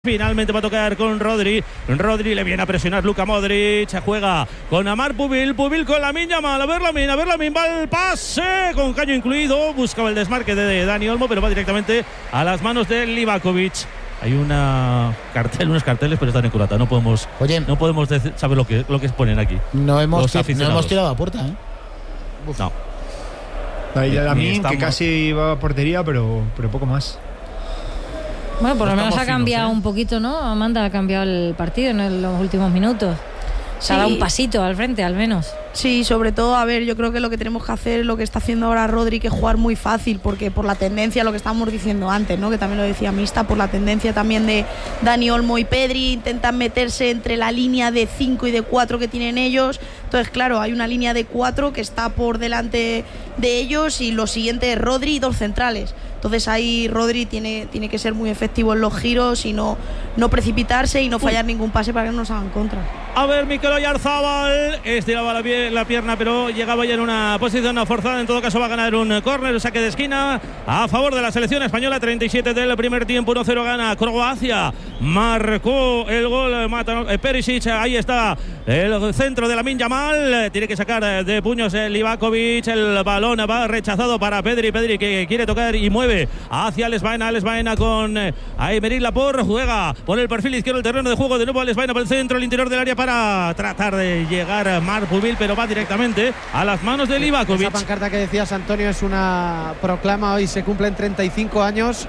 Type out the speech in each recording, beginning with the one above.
Finalmente va a tocar con Rodri. Rodri le viene a presionar Luka Modric. Juega con Amar Pubil. Pubil con Lamine Yamal. A ver Lamine va el pase con caño incluido. Buscaba el desmarque de Dani Olmo, pero va directamente a las manos de Livakovic. Hay unos carteles, pero están en culata. No podemos saber lo que ponen aquí. No hemos tirado a puerta, ¿eh? No. Ahí a mí, que casi iba a portería, pero poco más. Bueno, por lo menos ha cambiado un poquito, ¿no? Amanda ha cambiado el partido en los últimos minutos. Se ha dado un pasito al frente, al menos. Sí, sobre todo, a ver, yo creo que lo que tenemos que hacer es lo que está haciendo ahora Rodri, que es jugar muy fácil, porque por la tendencia, lo que estábamos diciendo antes, ¿no? Que también lo decía Mista, por la tendencia también de Dani Olmo y Pedri, intentan meterse entre la línea de 5 y de 4 que tienen ellos. Entonces, claro, hay una línea de 4 que está por delante de ellos y lo siguiente es Rodri y dos centrales. Entonces ahí Rodri tiene que ser muy efectivo en los giros y no precipitarse y no fallar ningún pase para que no nos hagan contra. A ver, Mikel Oyarzabal estiraba la pierna, pero llegaba ya en una posición forzada. En todo caso va a ganar un córner, saque de esquina a favor de la selección española. 37 del primer tiempo, 1-0 gana Croacia. Marcó el gol Perisic. Ahí está el centro de Lamine Yamal. Tiene que sacar de puños el Livakovic. El balón va rechazado para Pedri que quiere tocar y mueve hacia Alex Baena con Aymeric Laporte. Juega por el perfil izquierdo el terreno de juego. De nuevo Alex Baena por el centro, el interior del área para tratar de llegar a Amar Pubil, pero va directamente a las manos de Livakovic. Esa pancarta que decías, Antonio, es una proclama. Hoy se cumplen 35 años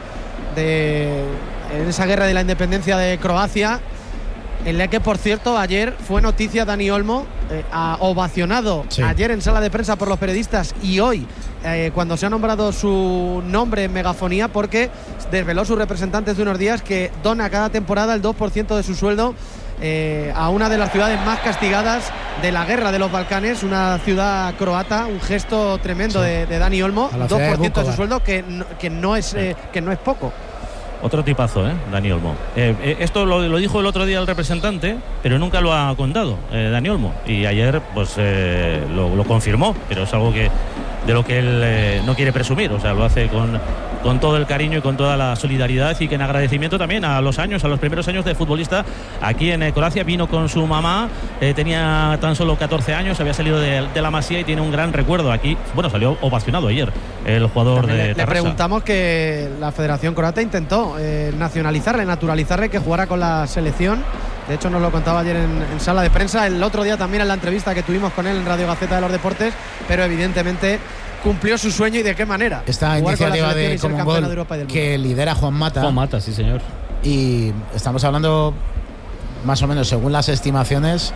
en esa guerra de la independencia de Croacia, en la que, por cierto, ayer fue noticia Dani Olmo, ovacionado ayer en sala de prensa por los periodistas y hoy cuando se ha nombrado su nombre en megafonía, porque desveló sus representantes de unos días que dona cada temporada el 2% de su sueldo a una de las ciudades más castigadas de la guerra de los Balcanes, una ciudad croata. Un gesto tremendo de Dani Olmo, 2% de su sueldo, que no es poco. Otro tipazo, Dani Olmo. Esto lo dijo el otro día el representante, pero nunca lo ha contado Dani Olmo. Y ayer pues lo confirmó, pero es algo de lo que él no quiere presumir. O sea, lo hace con todo el cariño y con toda la solidaridad, y que en agradecimiento también a los primeros años de futbolista aquí en Croacia. Vino con su mamá, tenía tan solo 14 años, había salido de la Masía y tiene un gran recuerdo aquí. Bueno, salió ovacionado ayer el jugador también de Tarrasa. Le preguntamos que la Federación Croata intentó naturalizarle que jugara con la selección. De hecho, nos lo contaba ayer en sala de prensa, el otro día también en la entrevista que tuvimos con él en Radio Gaceta de los Deportes, pero evidentemente cumplió su sueño. ¿Y de qué manera? Esta iniciativa de Common Goal que lidera Juan Mata. Juan Mata, sí señor. Y estamos hablando, más o menos, según las estimaciones,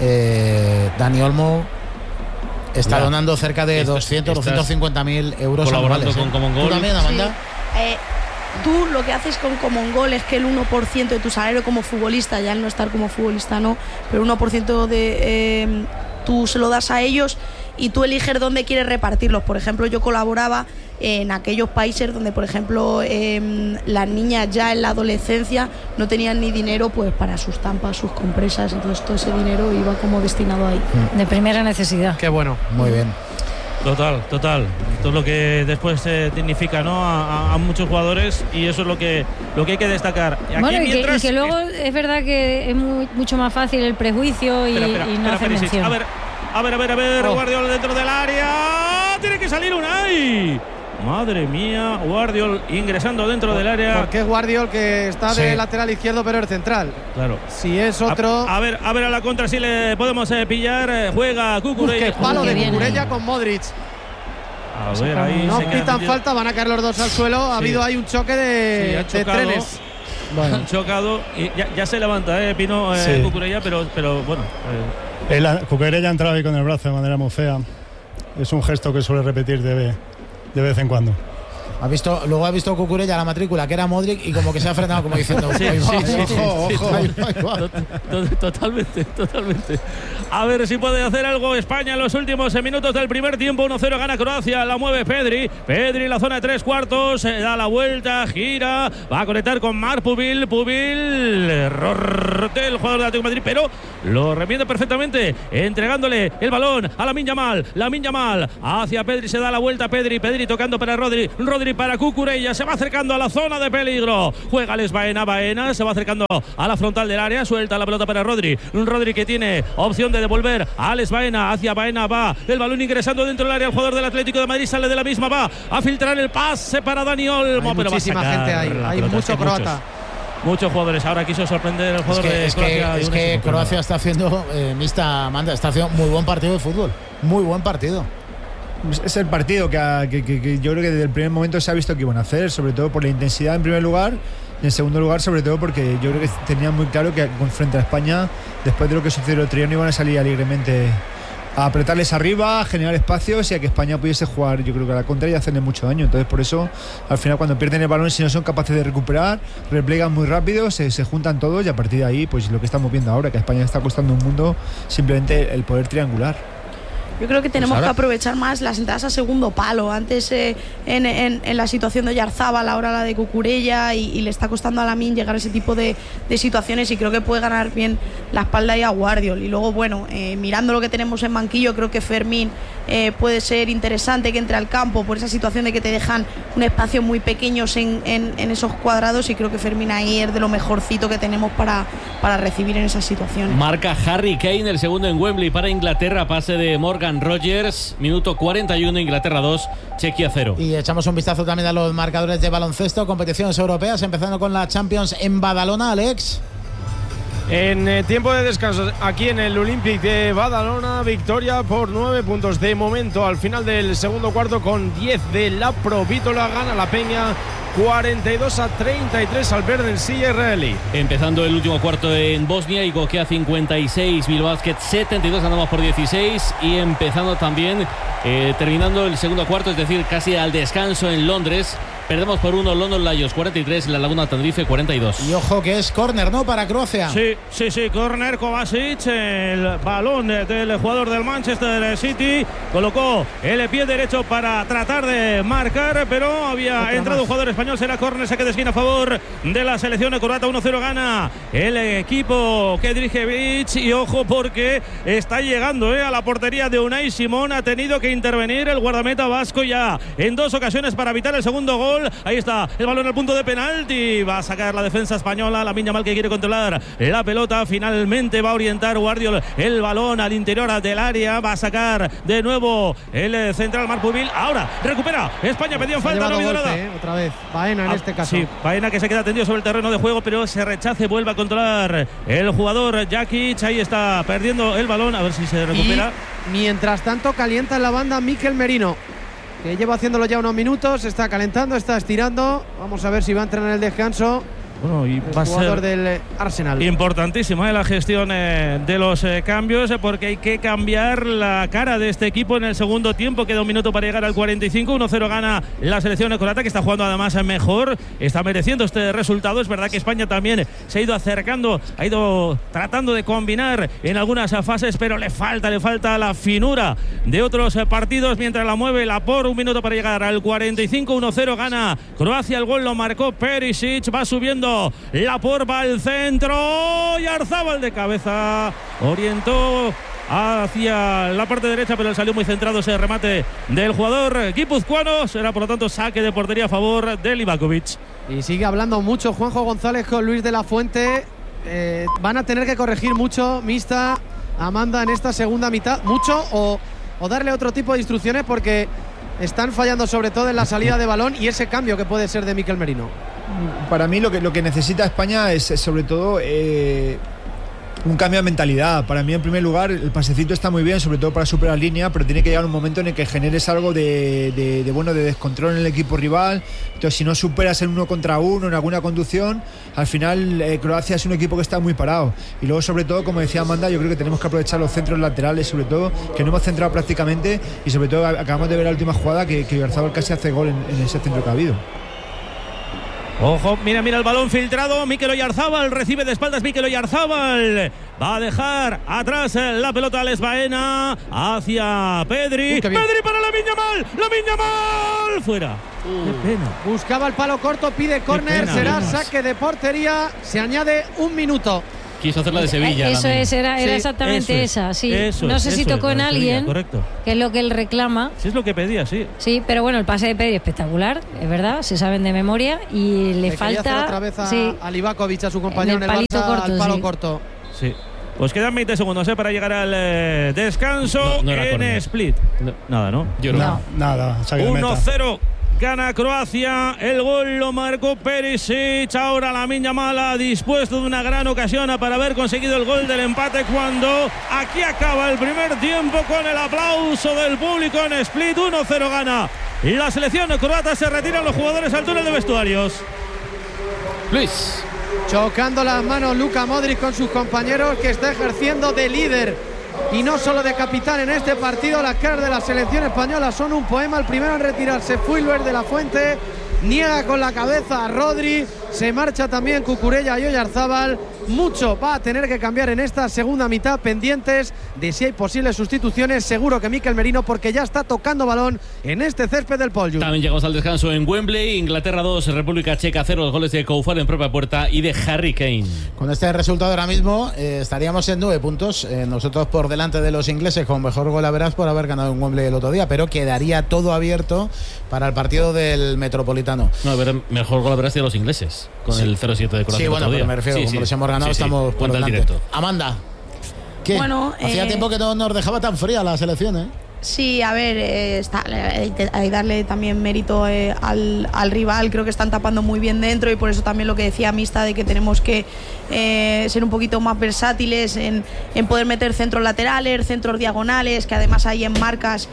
Dani Olmo está donando cerca de 250.000 euros colaborando anuales. Con Common Goal. ¿Tú también, Amanda? Sí. Tú lo que haces con Common Goal es que el 1% de tu salario como futbolista, ya al no estar como futbolista no, pero el 1% tú se lo das a ellos y tú eliges dónde quieres repartirlos. Por ejemplo, yo colaboraba en aquellos países donde, por ejemplo, las niñas ya en la adolescencia no tenían ni dinero pues para sus tampas, sus compresas, entonces todo ese dinero iba como destinado ahí. De primera necesidad. Qué bueno. Muy bien. Total. Esto es lo que después dignifica, ¿no? a muchos jugadores, y eso es lo que hay que destacar. Aquí bueno, y que luego es verdad que es mucho más fácil el prejuicio y no hacer mención. A ver, Guardiola dentro del área. Tiene que salir Unai. Madre mía, Guardiol ingresando dentro del área. Porque es Guardiol que está de lateral izquierdo, pero es central. Claro. Si es otro. A ver a la contra si le podemos pillar. Juega Cucurella. Qué palo de Cucurella con Modric. A ver, ahí no pitan falta, van a caer los dos al suelo. Ha habido ahí un choque de trenes. Bueno. Han chocado y ya se levanta, Pino Cucurella, pero bueno. Cucurella ha entrado ahí con el brazo de manera muy fea. Es un gesto que suele repetir de vez en cuando. Luego ha visto Cucurella la matrícula, que era Modric, y como que se ha frenado, como diciendo ojo. Totalmente. A ver si puede hacer algo España en los últimos minutos del primer tiempo. 1-0 gana Croacia, la mueve Pedri en la zona de 3/4, se da la vuelta, gira, va a conectar con Amar Pubil, el jugador del Atlético de Madrid, pero lo remiende perfectamente, entregándole el balón a Lamine Yamal hacia Pedri, se da la vuelta Pedri tocando para Rodri Rodri para Cucurella. Se va acercando a la zona de peligro. Juega Alex Baena. Baena se va acercando a la frontal del área. Suelta la pelota para Rodri. Rodri que tiene opción de devolver a Alex Baena. Hacia Baena va el balón ingresando dentro del área. El jugador del Atlético de Madrid sale de la misma. Va a filtrar el pase para Dani Olmo. Hay muchísima gente ahí. Hay mucho croata. Muchos jugadores. Ahora quiso sorprender el jugador de Croacia. Es que Croacia está haciendo, Mista Amanda, está haciendo muy buen partido de fútbol. Muy buen partido. Es el partido que yo creo que desde el primer momento se ha visto que iban a hacer, sobre todo por la intensidad en primer lugar, y en segundo lugar sobre todo porque yo creo que tenían muy claro que frente a España, después de lo que sucedió el otro día, no iban a salir alegremente a apretarles arriba, a generar espacios y a que España pudiese jugar, yo creo que a la contra y hacerle mucho daño. Entonces por eso al final cuando pierden el balón, si no son capaces de recuperar, replegan muy rápido, se juntan todos y a partir de ahí pues lo que estamos viendo ahora, que a España está costando un mundo simplemente el poder triangular. Yo creo que tenemos que aprovechar más las entradas a segundo palo. Antes en la situación de Oyarzábal, ahora la de Cucurella, y le está costando a Lamine llegar a ese tipo de situaciones, y creo que puede ganar bien la espalda ahí a Guardiol. Y luego, bueno, mirando lo que tenemos en banquillo, creo que Fermín puede ser interesante que entre al campo por esa situación de que te dejan un espacio muy pequeños en esos cuadrados, y creo que Fermín ahí es de lo mejorcito que tenemos para recibir en esas situaciones. Marca Harry Kane el segundo en Wembley para Inglaterra, pase de Morgan Rogers, minuto 41, Inglaterra 2, Chequia 0. Y echamos un vistazo también a los marcadores de baloncesto, competiciones europeas, empezando con la Champions en Badalona, Alex. En tiempo de descanso aquí en el Olympic de Badalona, victoria por 9 puntos de momento al final del segundo cuarto, con 10 de la Provítola. Gana la Peña 42-33 al Verdensi israelí. Empezando el último cuarto en Bosnia, y Gokea 56, Bilbao Basket 72, ganamos por 16. Y empezando también, terminando el segundo cuarto, es decir, casi al descanso en Londres, perdemos por 1 London Lions 43, La Laguna Tenerife 42. Y ojo que es córner, ¿no?, para Croacia. Sí, córner. Kovacic, el balón del jugador del Manchester City, colocó el pie derecho para tratar de marcar, pero había entrado un jugador español. Será córner, saque de esquina a favor de la selección croata. 1-0 gana el equipo que dirige Vic. Y ojo porque está llegando a la portería de Unai Simón. Ha tenido que intervenir el guardameta vasco ya en 2 ocasiones para evitar el segundo gol. Ahí está el balón al punto de penalti. Va a sacar la defensa española. Lamine Yamal, que quiere controlar la pelota. Finalmente va a orientar Guardiol el balón al interior del área. Va a sacar de nuevo el central Marpubil. Ahora recupera España. Pedían falta, no ha habido nada. Otra vez Baena en este caso. Sí, Baena, que se queda tendido sobre el terreno de juego, pero se rechace. Vuelve a controlar el jugador Jakic. Ahí está perdiendo el balón. A ver si se recupera. Y mientras tanto calienta en la banda Mikel Merino, que lleva haciéndolo ya unos minutos. Está calentando, está estirando. Vamos a ver si va a entrar en el descanso. Bueno, y va a jugador ser del Arsenal. Importantísima la gestión de los cambios, porque hay que cambiar la cara de este equipo en el segundo tiempo. Queda un minuto para llegar al 45. 1-0 gana la selección croata, que está jugando además mejor, está mereciendo este resultado. Es verdad que España también se ha ido acercando, ha ido tratando de combinar en algunas fases, pero le falta la finura de otros partidos. Mientras la mueve Lapor, un minuto para llegar al 45. 1-0 gana Croacia. El gol lo marcó Perisic. Va subiendo Lapor, va al centro, y Oyarzábal de cabeza orientó hacia la parte derecha, pero salió muy centrado ese remate del jugador guipuzcoano. Será por lo tanto saque de portería a favor de Livakovic. Y sigue hablando mucho Juanjo González con Luis de la Fuente. Van a tener que corregir mucho, Mista, Amanda, en esta segunda mitad, mucho, o darle otro tipo de instrucciones, porque están fallando sobre todo en la salida de balón y ese cambio que puede ser de Mikel Merino. Para mí lo que necesita España es sobre todo un cambio de mentalidad. Para mí, en primer lugar, el pasecito está muy bien, sobre todo para superar línea, pero tiene que llegar un momento en el que generes algo de descontrol en el equipo rival. Entonces, si no superas el 1 contra 1 en alguna conducción, al final Croacia es un equipo que está muy parado. Y luego, sobre todo, como decía Amanda, yo creo que tenemos que aprovechar los centros laterales, sobre todo, que no hemos centrado prácticamente, y sobre todo acabamos de ver la última jugada que Oyarzábal casi hace gol en ese centro que ha habido. Ojo, mira el balón filtrado. Mikel Oyarzábal recibe de espaldas. Mikel Oyarzábal va a dejar atrás la pelota a Alex Baena hacia Pedri. Pedri para Lamine Yamal. Fuera. Qué pena. Buscaba el palo corto, pide córner, será saque de portería. Se añade un minuto Quiso hacer la de Sevilla. Eso es, era exactamente esa, sí. No sé si tocó en alguien, correcto. Que es lo que él reclama. Sí, es lo que pedía, sí. Sí, pero bueno, el pase de Pedri espectacular, es verdad, se saben de memoria y le falta otra vez a Livakovic, a su compañero en el palito Barça, corto, al palo corto. Sí. Pues quedan 20 segundos para llegar al descanso en Split. Nada, ¿no? Yo no. Nada, 1-0. Gana Croacia, el gol lo marcó Perisic. Ahora Lamine Yamal ha dispuesto de una gran ocasión para haber conseguido el gol del empate cuando aquí acaba el primer tiempo con el aplauso del público en Split. 1-0 gana la selección croata, se retiran los jugadores al túnel de vestuarios. Luis. Chocando las manos Luka Modric con sus compañeros, que está ejerciendo de líder y no solo de capitán en este partido. Las caras de la selección española son un poema. El primero en retirarse fue Luis de la Fuente, niega con la cabeza a Rodri, se marcha también Cucurella y Oyarzábal. Mucho va a tener que cambiar en esta segunda mitad, pendientes de si hay posibles sustituciones. Seguro que Mikel Merino, porque ya está tocando balón en este césped del Poljud. También llegamos al descanso en Wembley. Inglaterra 2, República Checa 0. Los goles de Koufal en propia puerta y de Harry Kane. Con este resultado ahora mismo estaríamos en 9 puntos. Nosotros por delante de los ingleses con mejor gol average por haber ganado en Wembley el otro día, pero quedaría todo abierto para el partido del Metropolitano. No, pero mejor gol average de los ingleses con el 0-7 de Croacia. Sí, bueno, pero me refiero, como les hemos ganado, estamos por delante. Amanda, ¿qué? Bueno, hacía tiempo que no nos dejaba tan fría la selección, ¿eh? Sí, a ver, hay darle también mérito al rival. Creo que están tapando muy bien dentro y por eso también lo que decía Mista de que tenemos que ser un poquito más versátiles en poder meter centros laterales, centros diagonales, que además ahí en marcas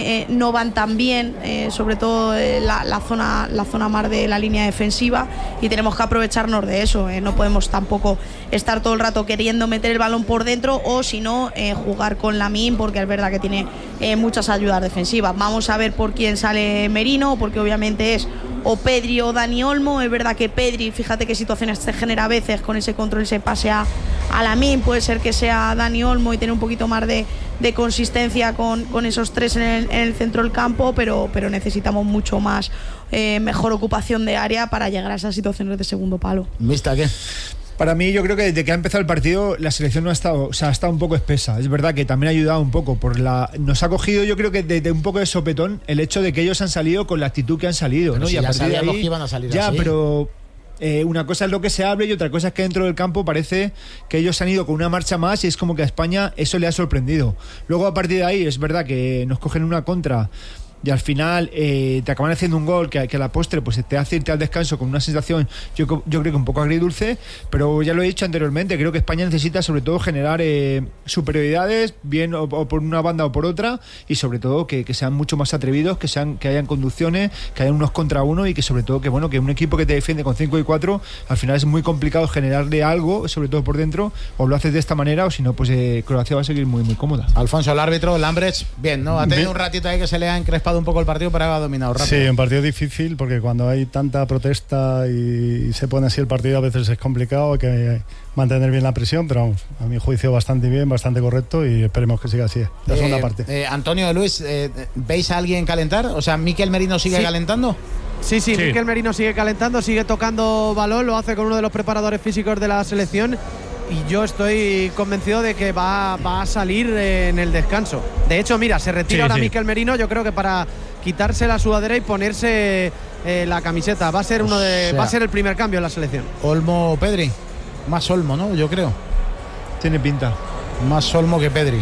no van tan bien, sobre todo la zona más de la línea defensiva, y tenemos que aprovecharnos de eso. No podemos tampoco estar todo el rato queriendo meter el balón por dentro, o si no, jugar con Lamine, porque es verdad que tiene muchas ayudas defensivas. Vamos a ver por quién sale Merino, porque obviamente es o Pedri o Dani Olmo. Es verdad que Pedri, fíjate qué situaciones se genera a veces con ese control, ese pase a Lamine. Puede ser que sea Dani Olmo y tener un poquito más de consistencia con esos tres en el centro del campo, pero necesitamos mucho más mejor ocupación de área para llegar a esas situaciones de segundo palo. ¿Vista qué? Para mí, yo creo que desde que ha empezado el partido la selección no ha estado, ha estado un poco espesa. Es verdad que también ha ayudado un poco nos ha cogido, yo creo que de un poco de sopetón el hecho de que ellos han salido con la actitud que han salido, pero ¿no? Si y a ya partir de ahí, que iban a salir ya, así. pero una cosa es lo que se hable y otra cosa es que dentro del campo parece que ellos han ido con una marcha más y es como que a España eso le ha sorprendido. Luego a partir de ahí es verdad que nos cogen una contra y al final te acaban haciendo un gol que a la postre pues te hace irte al descanso con una sensación yo creo que un poco agridulce, pero ya lo he dicho anteriormente, creo que España necesita sobre todo generar superioridades, bien o por una banda o por otra, y sobre todo que sean mucho más atrevidos, que hayan conducciones, que hayan unos contra uno, y que sobre todo que un equipo que te defiende con 5 y 4 al final es muy complicado generarle algo, sobre todo por dentro, o lo haces de esta manera o si no pues Croacia va a seguir muy muy cómoda. Alfonso, el árbitro Lambrecht, bien, ¿no? Ha tenido un ratito ahí que se le ha encrespado un poco el partido, pero ha dominado rápido. Sí, un partido difícil porque cuando hay tanta protesta y se pone así el partido a veces es complicado, hay que mantener bien la presión, pero vamos, a mi juicio bastante bien, bastante correcto, y esperemos que siga así la segunda parte. Antonio, Luis, ¿veis a alguien calentar? O sea, ¿Mikel Merino sigue calentando? Sí, Mikel Merino sigue calentando, sigue tocando balón, lo hace con uno de los preparadores físicos de la selección, y yo estoy convencido de que va a salir en el descanso. De hecho, mira, se retira ahora Mikel Merino, yo creo que para quitarse la sudadera y ponerse la camiseta. Va a ser va a ser el primer cambio en la selección. Olmo o Pedri. Más Olmo, ¿no? Yo creo. Tiene pinta. Más Olmo que Pedri.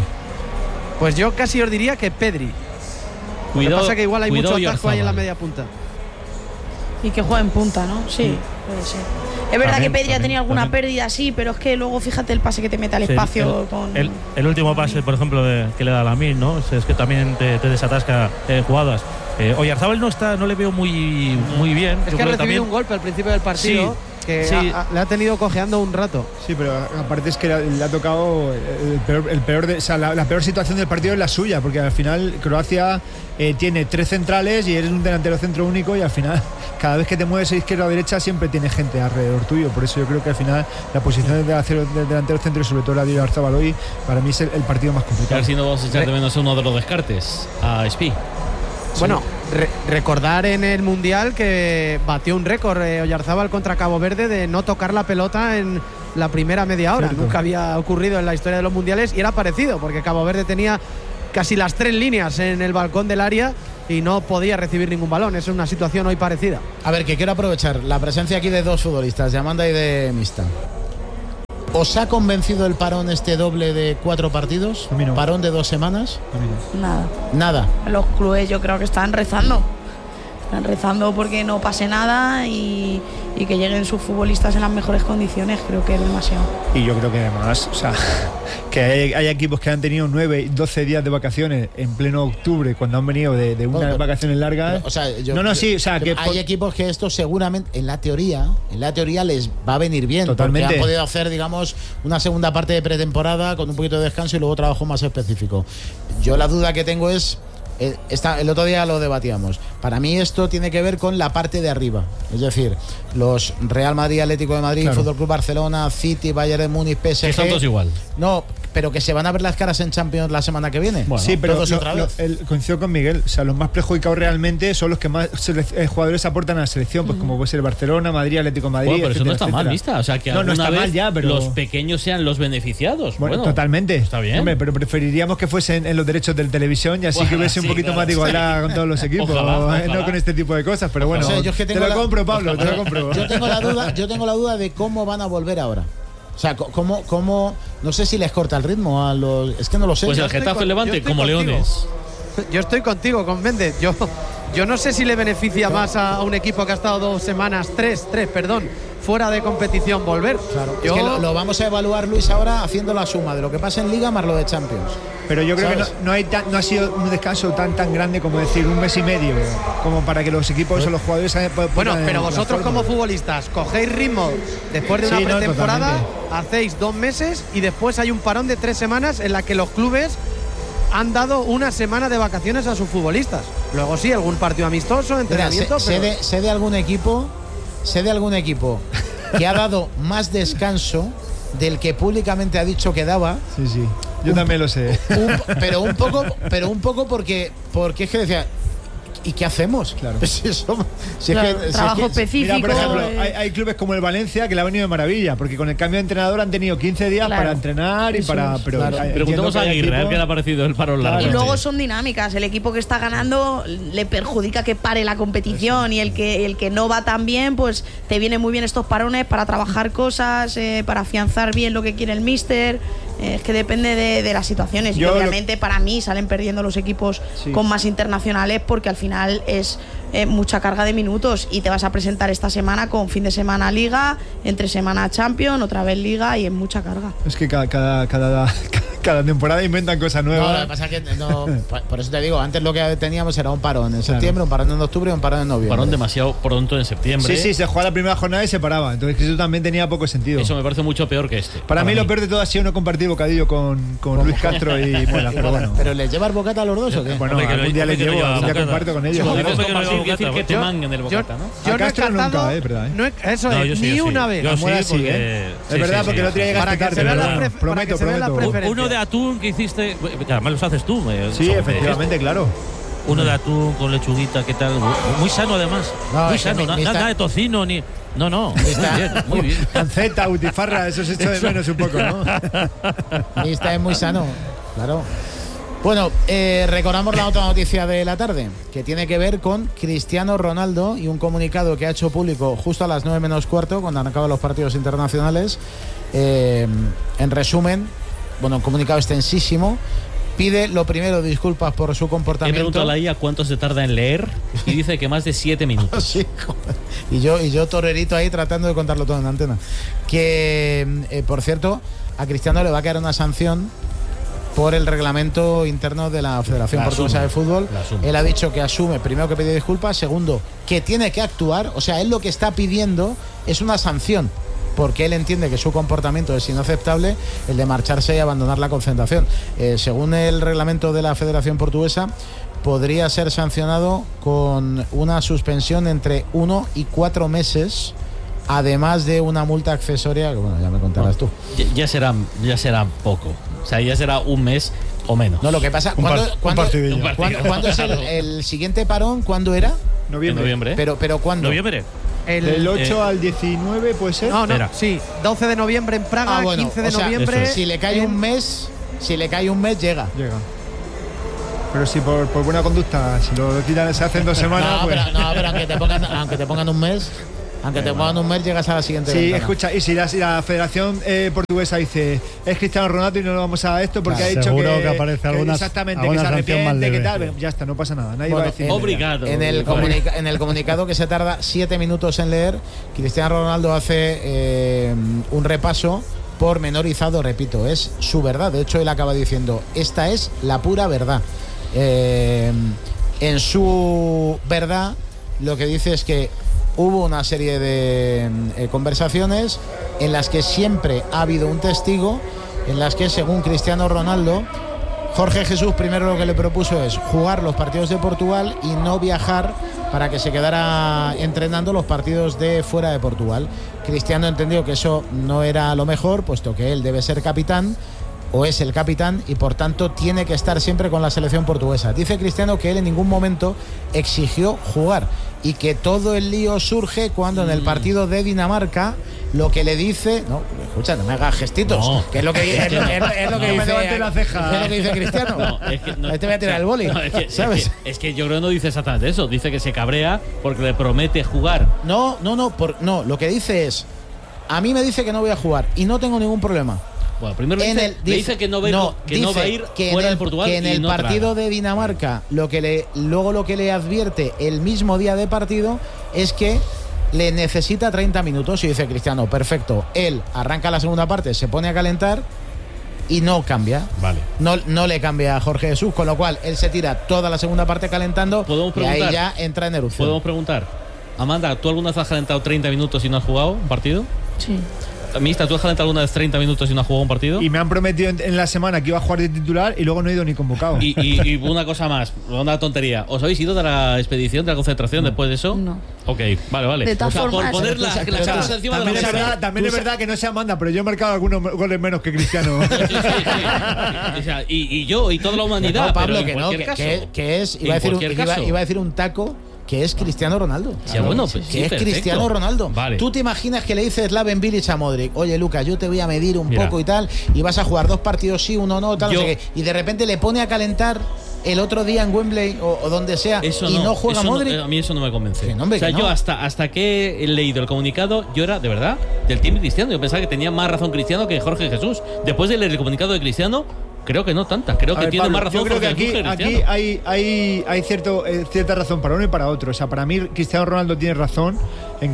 Pues yo casi os diría que Pedri. Lo que pasa es que igual hay mucho atajo ahí en la media punta. Y que juega en punta, ¿no? Sí, puede ser. Es verdad que Pedri ha tenido alguna pérdida, sí, pero es que luego fíjate el pase que te mete al espacio. El último pase, por ejemplo, que le da a Lamine, ¿no? Es que también te desatasca jugadas. Oyarzábal no le veo muy bien. Es que ha recibido un golpe al principio del partido. Sí. Que le ha tenido cojeando un rato. Sí, pero aparte es que le ha tocado la peor situación del partido es la suya, porque al final Croacia tiene 3 centrales y eres un delantero centro único, y al final cada vez que te mueves a izquierda o derecha siempre tiene gente alrededor tuyo. Por eso yo creo que al final la posición del delantero centro, y sobre todo la de Oyarzábal hoy, para mí es el partido más complicado. A ver si no vamos a echar de menos a uno de los descartes, a Spi. Bueno, recordar en el Mundial que batió un récord Oyarzábal contra Cabo Verde de no tocar la pelota en la primera media hora. Cierto. Nunca había ocurrido en la historia de los mundiales y era parecido, porque Cabo Verde tenía casi las 3 líneas en el balcón del área y no podía recibir ningún balón. Es una situación hoy parecida. A ver, que quiero aprovechar la presencia aquí de dos futbolistas, de Amanda y de Mista. ¿Os ha convencido el parón este doble de 4 partidos? A mí no. ¿Parón de 2 semanas? Nada. Los clubes yo creo que están rezando. Están rezando porque no pase nada y que lleguen sus futbolistas en las mejores condiciones. Creo que es demasiado. Y yo creo que además, o sea, que hay equipos que han tenido 9 y 12 días de vacaciones en pleno octubre, cuando han venido de unas vacaciones largas. O sea, que hay equipos que esto seguramente, en la teoría les va a venir bien. Totalmente. Porque han podido hacer, digamos, una segunda parte de pretemporada con un poquito de descanso y luego trabajo más específico. Yo la duda que tengo es, el otro día lo debatíamos. Para mí esto tiene que ver con la parte de arriba, es decir, los Real Madrid, Atlético de Madrid, claro. Fútbol Club Barcelona, City, Bayern de Múnich, PSG. Que son todos igual. No, pero que se van a ver las caras en Champions la semana que viene. Bueno, sí, pero todos otra vez. Coincido con Miguel. O sea, los más perjudicados realmente son los que más jugadores aportan a la selección, pues como puede ser Barcelona, Madrid, Atlético de Madrid. Bueno, pero etcétera, eso no está mal vista. O sea, que no está vez mal ya, pero los pequeños sean los beneficiados. Bueno, totalmente. Está bien. Hombre, pero preferiríamos que fuesen en los derechos de televisión y así que hubiese un poquito más de igualdad con todos los equipos. Ojalá. No con este tipo de cosas, pero bueno. O sea, yo es que te lo compro, Pablo, te lo compro. Yo tengo la duda de cómo van a volver ahora. O sea, cómo no sé si les corta el ritmo a los. Es que no lo sé. Pues el Getafe Levante como Leones. Yo estoy contigo, con Méndez. Yo no sé si le beneficia más a un equipo que ha estado 2 semanas, tres, fuera de competición volver. Claro. Es que lo vamos a evaluar, Luis, ahora haciendo la suma de lo que pasa en Liga más lo de Champions. Pero yo creo que no ha sido un descanso tan grande como decir un mes y medio, como para que los equipos o los jugadores bueno, pero vosotros como futbolistas cogéis ritmo después de una pretemporada, hacéis 2 meses y después hay un parón de 3 semanas en la que los clubes han dado una semana de vacaciones a sus futbolistas. Luego sí, algún partido amistoso, entrenamiento. Sé de algún equipo que ha dado más descanso del que públicamente ha dicho que daba. Sí. Yo también lo sé. Pero un poco porque es que decía, ¿y qué hacemos? Claro. Trabajo específico. Mira, por ejemplo, hay clubes como el Valencia que le ha venido de maravilla, porque con el cambio de entrenador han tenido 15 días para entrenar y para. Preguntamos a Aguirre, ¿qué le ha parecido el paro largo? Y luego son dinámicas. El equipo que está ganando le perjudica que pare la competición y el que no va tan bien, pues te vienen muy bien estos parones para trabajar cosas, para afianzar bien lo que quiere el míster. Es que depende de las situaciones. Y obviamente para mí salen perdiendo los equipos con más internacionales porque al final es mucha carga de minutos y te vas a presentar esta semana con fin de semana Liga, entre semana Champions, otra vez Liga y es mucha carga. Es que cada temporada inventan cosas nuevas. No, lo que pasa es que por eso te digo, antes lo que teníamos era un parón en septiembre, un parón en octubre y un parón en noviembre. Parón demasiado pronto en septiembre. Sí, se jugaba la primera jornada y se paraba. Entonces eso también tenía poco sentido. Eso me parece mucho peor que este. Para mí lo peor de todo ha sido no compartir bocadillo con Luis Castro y Mola, pero bueno. ¿Pero les llevas bocata a los dos o qué? Bueno, algún día les llevo, algún día comparto con ellos. Es decir que te manguen el bocata, ¿no? Yo a Castro nunca, ¿verdad? Eso es, ni una vez. Yo sí, porque... Es verdad, porque el otro día llegaste tarde. Prometo. Uno de atún que hiciste, además los haces tú. Sí, efectivamente, claro. Uno de atún con lechuguita, ¿qué tal? Muy sano además. Muy sano, nada de tocino ni... No, muy bien. Panceta, butifarra, eso se echa de menos un poco, ¿no? Esta es muy sano, claro. Bueno, recordamos la otra noticia de la tarde, que tiene que ver con Cristiano Ronaldo y un comunicado que ha hecho público justo a las 9 menos cuarto, cuando han acabado los partidos internacionales. En resumen, un comunicado extensísimo. Pide, lo primero, disculpas por su comportamiento. He preguntado a la IA cuánto se tarda en leer y dice que más de 7 minutos. Sí, joder. Y yo torerito ahí tratando de contarlo todo en antena. Que, por cierto, a Cristiano le va a caer una sanción por el reglamento interno de la Federación Portuguesa de Fútbol. Él ha dicho que asume, primero, que pide disculpas, segundo, que tiene que actuar. O sea, él lo que está pidiendo es una sanción, porque él entiende que su comportamiento es inaceptable, el de marcharse y abandonar la concentración. Según el reglamento de la Federación Portuguesa, podría ser sancionado con una suspensión entre 1 y 4 meses, además de una multa accesoria, que ya me contarás tú. Ya será poco, o sea, ya será un mes o menos. No, lo que pasa, ¿cuándo es el siguiente parón? ¿Cuándo era? Noviembre. Pero ¿cuándo? Noviembre. Del 8 al 19 puede ser. No, sí, 12 de noviembre en Praga, 15 de noviembre. Si le cae un mes, llega. Pero si por buena conducta, si lo quitan se hacen 2 semanas, pero aunque te pongan un mes, llegas a la siguiente ventana. Escucha, y si la Federación Portuguesa dice es Cristiano Ronaldo y no lo vamos a esto porque ha dicho seguro que aparece alguna exactamente, que se arrepiente, que tal, ya está, no pasa nada, nadie va a decir. Obrigado. En el comunicado, que se tarda 7 minutos en leer, Cristiano Ronaldo hace un repaso pormenorizado, repito, es su verdad. De hecho, él acaba diciendo, esta es la pura verdad. En su verdad, lo que dice es que hubo una serie de conversaciones en las que siempre ha habido un testigo, en las que, según Cristiano Ronaldo, Jorge Jesús primero lo que le propuso es jugar los partidos de Portugal y no viajar para que se quedara entrenando los partidos de fuera de Portugal. Cristiano entendió que eso no era lo mejor, puesto que él debe ser capitán, o es el capitán, y por tanto tiene que estar siempre con la selección portuguesa. Dice Cristiano que él en ningún momento exigió jugar y que todo el lío surge cuando en el partido de Dinamarca lo que le dice, no, escucha, no me hagas gestitos, que es lo que dice, es lo que dice Cristiano. Te voy a tirar el boli, ¿sabes? Es que yo creo que no dice exactamente eso, dice que se cabrea porque le promete jugar. No, lo que dice es, a mí me dice que no voy a jugar y no tengo ningún problema. Bueno, primero dice que no va a ir fuera de Portugal. Que en el partido de Dinamarca lo que le advierte el mismo día de partido es que le necesita 30 minutos y dice Cristiano, perfecto, él arranca la segunda parte, se pone a calentar y no cambia. Vale. No le cambia a Jorge Jesús, con lo cual él se tira toda la segunda parte calentando y ahí ya entra en erupción. ¿Podemos preguntar? Amanda, ¿tú alguna vez has calentado 30 minutos y no has jugado un partido? Sí. Mista, ¿tú has calentado alguna vez 30 minutos y no has jugado un partido? Y me han prometido en la semana que iba a jugar de titular y luego no he ido ni convocado. Y una cosa más, una tontería. ¿Os habéis ido de la expedición, de la concentración después de eso? No. Ok, vale. De todas formas, por poner las cosas encima de la mesa. También es verdad que no se Amanda, pero yo he marcado algunos goles menos que Cristiano. Y yo, y toda la humanidad. No, Pablo, iba a decir un taco. Que es Cristiano Ronaldo. Sí, bueno, pues, que es perfecto. Cristiano Ronaldo. Vale. Tú te imaginas que le dices Slaven Bilic a Modric, oye Lucas, yo te voy a medir un poco y tal, y vas a jugar 2 partidos sí, 1 no, tal, no sé qué, y de repente le pone a calentar el otro día en Wembley o donde sea eso y no juega Modric. A mí eso no me convence. Que yo hasta que he leído el comunicado, yo era de verdad del team Cristiano. Yo pensaba que tenía más razón Cristiano que Jorge Jesús. Después de leer el comunicado de Cristiano, creo que no tanta. Creo que tiene Pablo, más razón. Yo creo que aquí hay cierta razón para uno y para otro. O sea, para mí Cristiano Ronaldo tiene razón en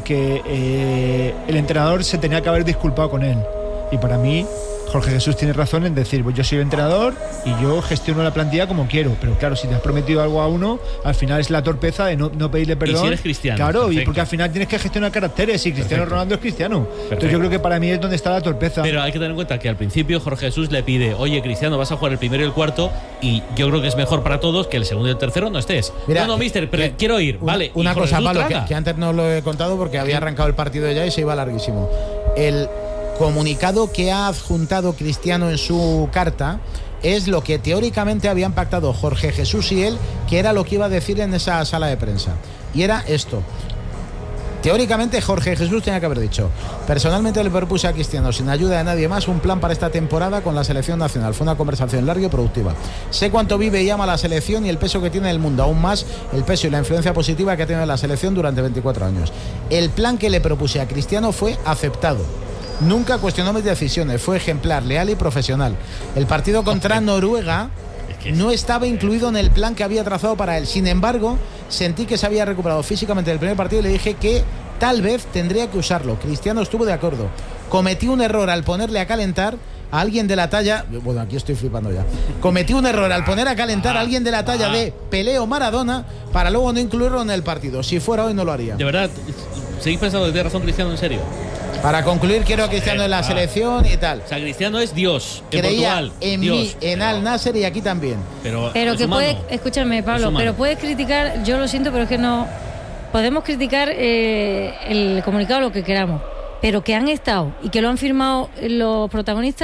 que el entrenador se tenía que haber disculpado con él. Y para mí Jorge Jesús tiene razón en decir, pues yo soy el entrenador y yo gestiono la plantilla como quiero. Pero claro, si te has prometido algo a uno, al final es la torpeza de no pedirle perdón. Y si eres cristiano. Claro, perfecto. Y porque al final tienes que gestionar caracteres y Cristiano Ronaldo es cristiano. Perfecto. Entonces yo creo que para mí es donde está la torpeza. Pero hay que tener en cuenta que al principio Jorge Jesús le pide, oye Cristiano, vas a jugar el primero y el cuarto, y yo creo que es mejor para todos que el segundo y el tercero no estés. Mira, no, mister, pero quiero ir. Vale. Una cosa, Pablo, que antes no lo he contado porque había arrancado el partido ya y se iba larguísimo. El comunicado que ha adjuntado Cristiano en su carta es lo que teóricamente habían pactado Jorge Jesús y él, que era lo que iba a decir en esa sala de prensa. Y era esto. Teóricamente Jorge Jesús tenía que haber dicho: personalmente le propuse a Cristiano, sin ayuda de nadie más, un plan para esta temporada con la selección nacional. Fue una conversación larga y productiva. Sé cuánto vive y ama la selección y el peso que tiene en el mundo, aún más el peso y la influencia positiva que ha tenido en la selección durante 24 años. El plan que le propuse a Cristiano fue aceptado. Nunca cuestionó mis decisiones, fue ejemplar, leal y profesional. El partido contra Noruega no estaba incluido en el plan que había trazado para él. Sin embargo, sentí que se había recuperado físicamente del primer partido y le dije que tal vez tendría que usarlo. Cristiano estuvo de acuerdo. Cometí un error al ponerle a calentar a alguien de la talla... Bueno, aquí estoy flipando ya. Cometí un error al poner a calentar a alguien de la talla de Pelé o Maradona para luego no incluirlo en el partido. Si fuera hoy no lo haría. ¿De verdad? ¿Seguís pensando que tiene razón Cristiano en serio? Para concluir, quiero a Cristiano en la selección y tal. O sea, Cristiano es Dios. En Creía Portugal, en Dios. mí, en Al Nasser y aquí también. Pero que puede, escúchame, Pablo, pero puedes criticar, yo lo siento, pero es que no. Podemos criticar el comunicado lo que queramos, pero que han estado y que lo han firmado los protagonistas,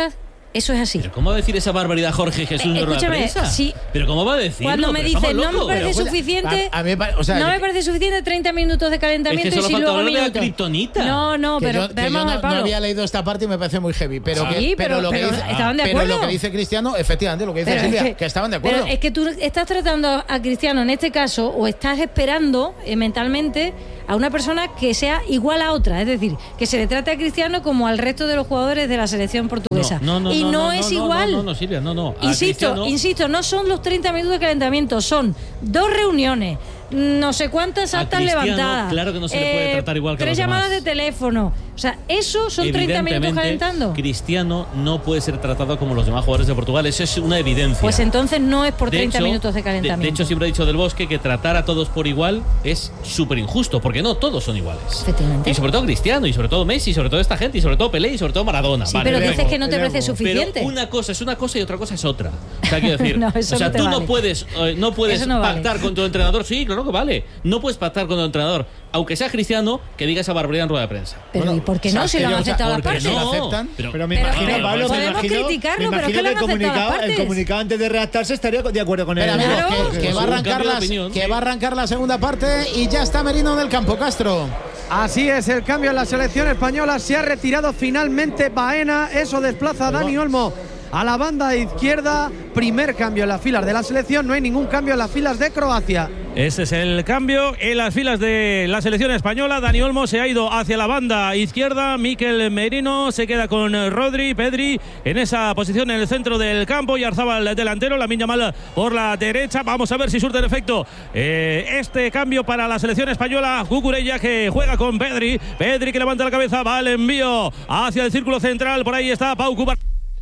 Eso es así. ¿Pero cómo va a decir esa barbaridad Jorge Jesús de rueda de prensa? Sí. ¿Pero cómo va a decir? Cuando me dice, no me parece suficiente, a mí me me parece suficiente 30 minutos de calentamiento es que y solo si falta luego hablar de la minutos. kriptonita. No, pero yo no había leído esta parte y me parece muy heavy. Pero lo que dice, estaban de acuerdo. pero lo que dice Cristiano, efectivamente, lo que dice Silvia, que estaban de acuerdo. Pero es que tú estás tratando a Cristiano en este caso, o estás esperando mentalmente a una persona que sea igual a otra, es decir, que se le trate a Cristiano como al resto de los jugadores de la selección portuguesa. No es igual. No, Silvia, no. Insisto, no son los 30 minutos de calentamiento, son 2 reuniones, no sé cuántas actas levantadas. Claro que no se le puede tratar igual que 3 los demás. llamadas de teléfono. O sea, eso son 30 minutos calentando. Cristiano no puede ser tratado como los demás jugadores de Portugal, eso es una evidencia. Pues entonces no es por 30 minutos de calentamiento. De hecho, siempre ha dicho Del Bosque que tratar a todos por igual es súper injusto, porque no todos son iguales. Efectivamente. Y sobre todo Cristiano, y sobre todo Messi, y sobre todo esta gente, y sobre todo Pelé, y sobre todo Maradona. Sí, pero dices que no te parece suficiente. Pero una cosa es una cosa y otra cosa es otra. O sea, quiero decir, tú vale. no puedes no pactar vale. con tu entrenador. Sí, claro que vale. No puedes pactar con tu entrenador, aunque sea Cristiano, que diga esa barbaridad en rueda de prensa. Pero ¿y por qué no? Si lo han aceptado las partes. ¿Lo aceptan? Pero me imagino, Pablo, podemos criticarlo, pero es que lo han aceptado las partes. El comunicado antes de redactarse estaría de acuerdo con él. Que va a arrancar la segunda parte y ya está Merino en el campo, Castro. Así es, el cambio en la selección española. Se ha retirado finalmente Baena. Eso desplaza a Dani Olmo a la banda izquierda. Primer cambio en las filas de la selección. No hay ningún cambio en las filas de Croacia. Ese es el cambio en las filas de la selección española. Dani Olmo se ha ido hacia la banda izquierda. Mikel Merino se queda con Rodri, Pedri en esa posición en el centro del campo. Y Yarzábal delantero, Lamine Yamal por la derecha. Vamos a ver si surte el efecto este cambio para la selección española. Cucurella que juega con Pedri. Pedri que levanta la cabeza, va el envío hacia el círculo central. Por ahí está Pau Cubar.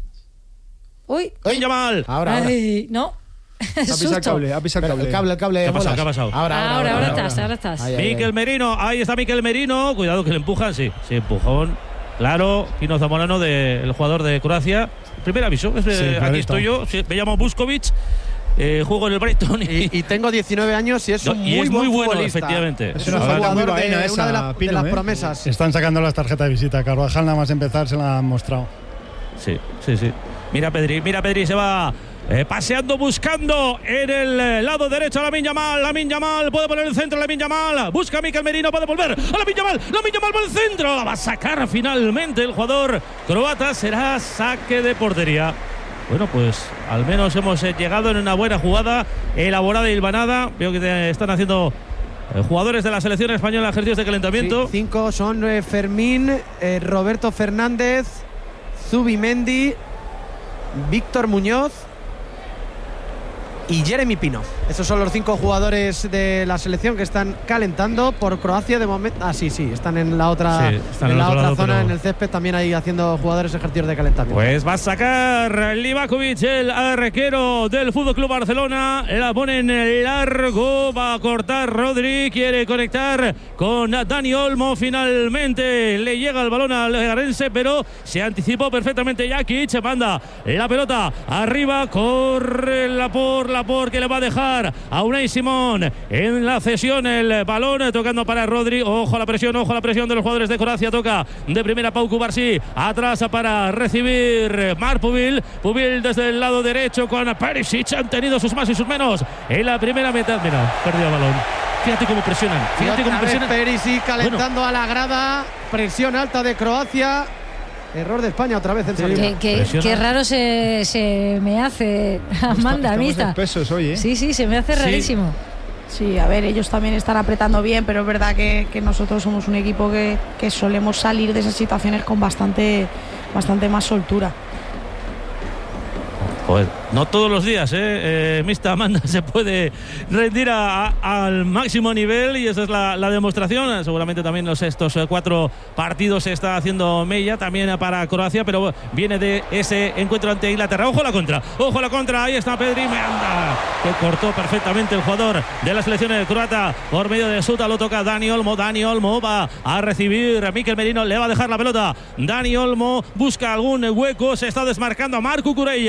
Uy. Yamal. Ahora. No. Ha pisado el cable. El cable. ¿Qué ha pasado? Ahora estás. Mikel Merino, ahí está Mikel Merino. Cuidado que le empujan, sí, empujón. Claro, Pino Zamorano, el jugador de Croacia. Primer aviso, aquí estoy yo, me llamo Buskovic. Juego en el Brighton y tengo 19 años y es un muy buen bueno, futbolista. efectivamente. Es un jugador de una de las promesas. Están sacando las tarjetas de visita. Carvajal nada más empezar se la han mostrado. Sí. Mira Pedri, se va paseando, buscando en el lado derecho a Lamine Yamal, puede poner el centro, Lamine Yamal, busca a Mikel Merino, puede volver a Lamine Yamal por el centro, la va a sacar finalmente el jugador croata, será saque de portería. Bueno, pues al menos hemos llegado en una buena jugada, elaborada y hilvanada. Veo que están haciendo jugadores de la selección española ejercicios de calentamiento. Sí, 5 son Fermín, Roberto Fernández, Zubimendi, Víctor Muñoz y Jeremy Pino. Esos son los 5 jugadores de la selección que están calentando por Croacia de momento. Sí, están en la otra, zona, en el césped, también ahí haciendo jugadores ejercicios de calentamiento. Pues va a sacar Livakovic, el arquero del FC Barcelona. La pone en el largo, va a cortar Rodri, quiere conectar con Dani Olmo. Finalmente le llega el balón al Legarense, pero se anticipó perfectamente Jakic. Manda la pelota arriba, corre Lapor que le va a dejar a Unai Simón en la cesión el balón, tocando para Rodri. Ojo a la presión de los jugadores de Croacia. Toca de primera Pau Cubarsí, atrás para recibir Marc Pubil desde el lado derecho con Perisic. Han tenido sus más y sus menos en la primera mitad. Mira, perdió el balón. Fíjate cómo presionan. Perisic calentando a la grada. Presión alta de Croacia. Error de España otra vez en salida. Qué raro se me hace, Amanda, amista. Hoy, ¿eh? Sí, se me hace rarísimo. Sí, a ver, ellos también están apretando bien, pero es verdad que nosotros somos un equipo que solemos salir de esas situaciones con bastante más soltura. Joder, no todos los días, Mista Amanda se puede rendir al máximo nivel y esa es la demostración. Seguramente también estos 4 partidos se está haciendo mella también para Croacia, pero viene de ese encuentro ante Inglaterra. Ojo a la contra, ahí está Pedri, me anda, que cortó perfectamente el jugador de la selección croata por medio de Suta. Lo toca Dani Olmo va a recibir Mikel Merino, le va a dejar la pelota Dani Olmo, busca algún hueco, se está desmarcando a Marc Cucurella.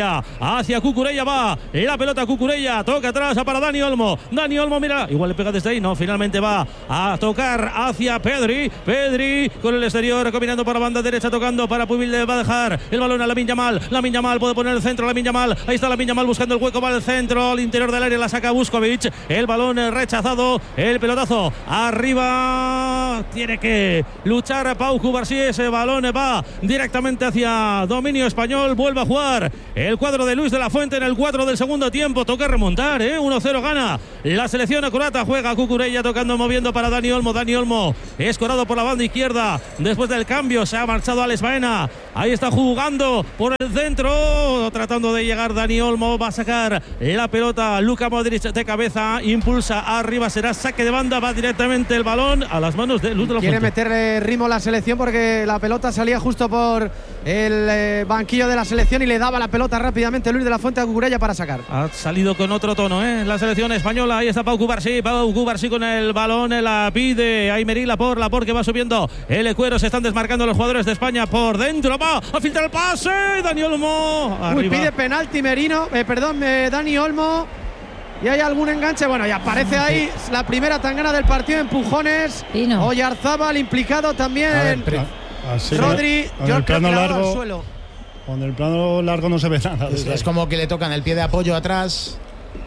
hacia Cucurella, va la pelota Cucurella, toca atrás para Dani Olmo. Dani Olmo, mira, igual le pega desde ahí, no, finalmente va a tocar hacia Pedri con el exterior, combinando para banda derecha, tocando para Pubil, va a dejar el balón a Lamine Yamal, puede poner el centro, Lamine Yamal, ahí está Lamine Yamal buscando el hueco, va al centro, al interior del área, la saca Vuskovic, el balón rechazado, el pelotazo arriba, tiene que luchar Pau Cubarsí, ese balón va directamente hacia dominio español, vuelve a jugar el cuadro de Luis de la Fuente en el 4 del segundo tiempo, toca remontar, 1-0 gana la selección croata, juega Cucurella tocando, moviendo para Dani Olmo, escorado por la banda izquierda, después del cambio se ha marchado Alex Baena, ahí está jugando por el centro, tratando de llegar Dani Olmo, va a sacar la pelota Luka Modric de cabeza, impulsa arriba, será saque de banda, va directamente el balón a las manos de Luis de la Fuente. Quiere meterle ritmo a la selección porque la pelota salía justo por el banquillo de la selección y le daba la pelota rápidamente Luis de la Fuente a Cucurella para sacar. Ha salido con otro tono, la selección española. Ahí está Pau Cubarsí con el balón, la pide Aymeri Laporte que va subiendo el Cuero, se están desmarcando los jugadores de España por dentro, va a filtrar el pase, Dani Olmo arriba. Pide penalti Dani Olmo. Y hay algún enganche, bueno, y aparece ahí la primera tangana del partido, empujones. Oyarzábal implicado también. Rodri, con el plano largo, suelo. Con el plano largo no se ve nada. Es como que le tocan el pie de apoyo atrás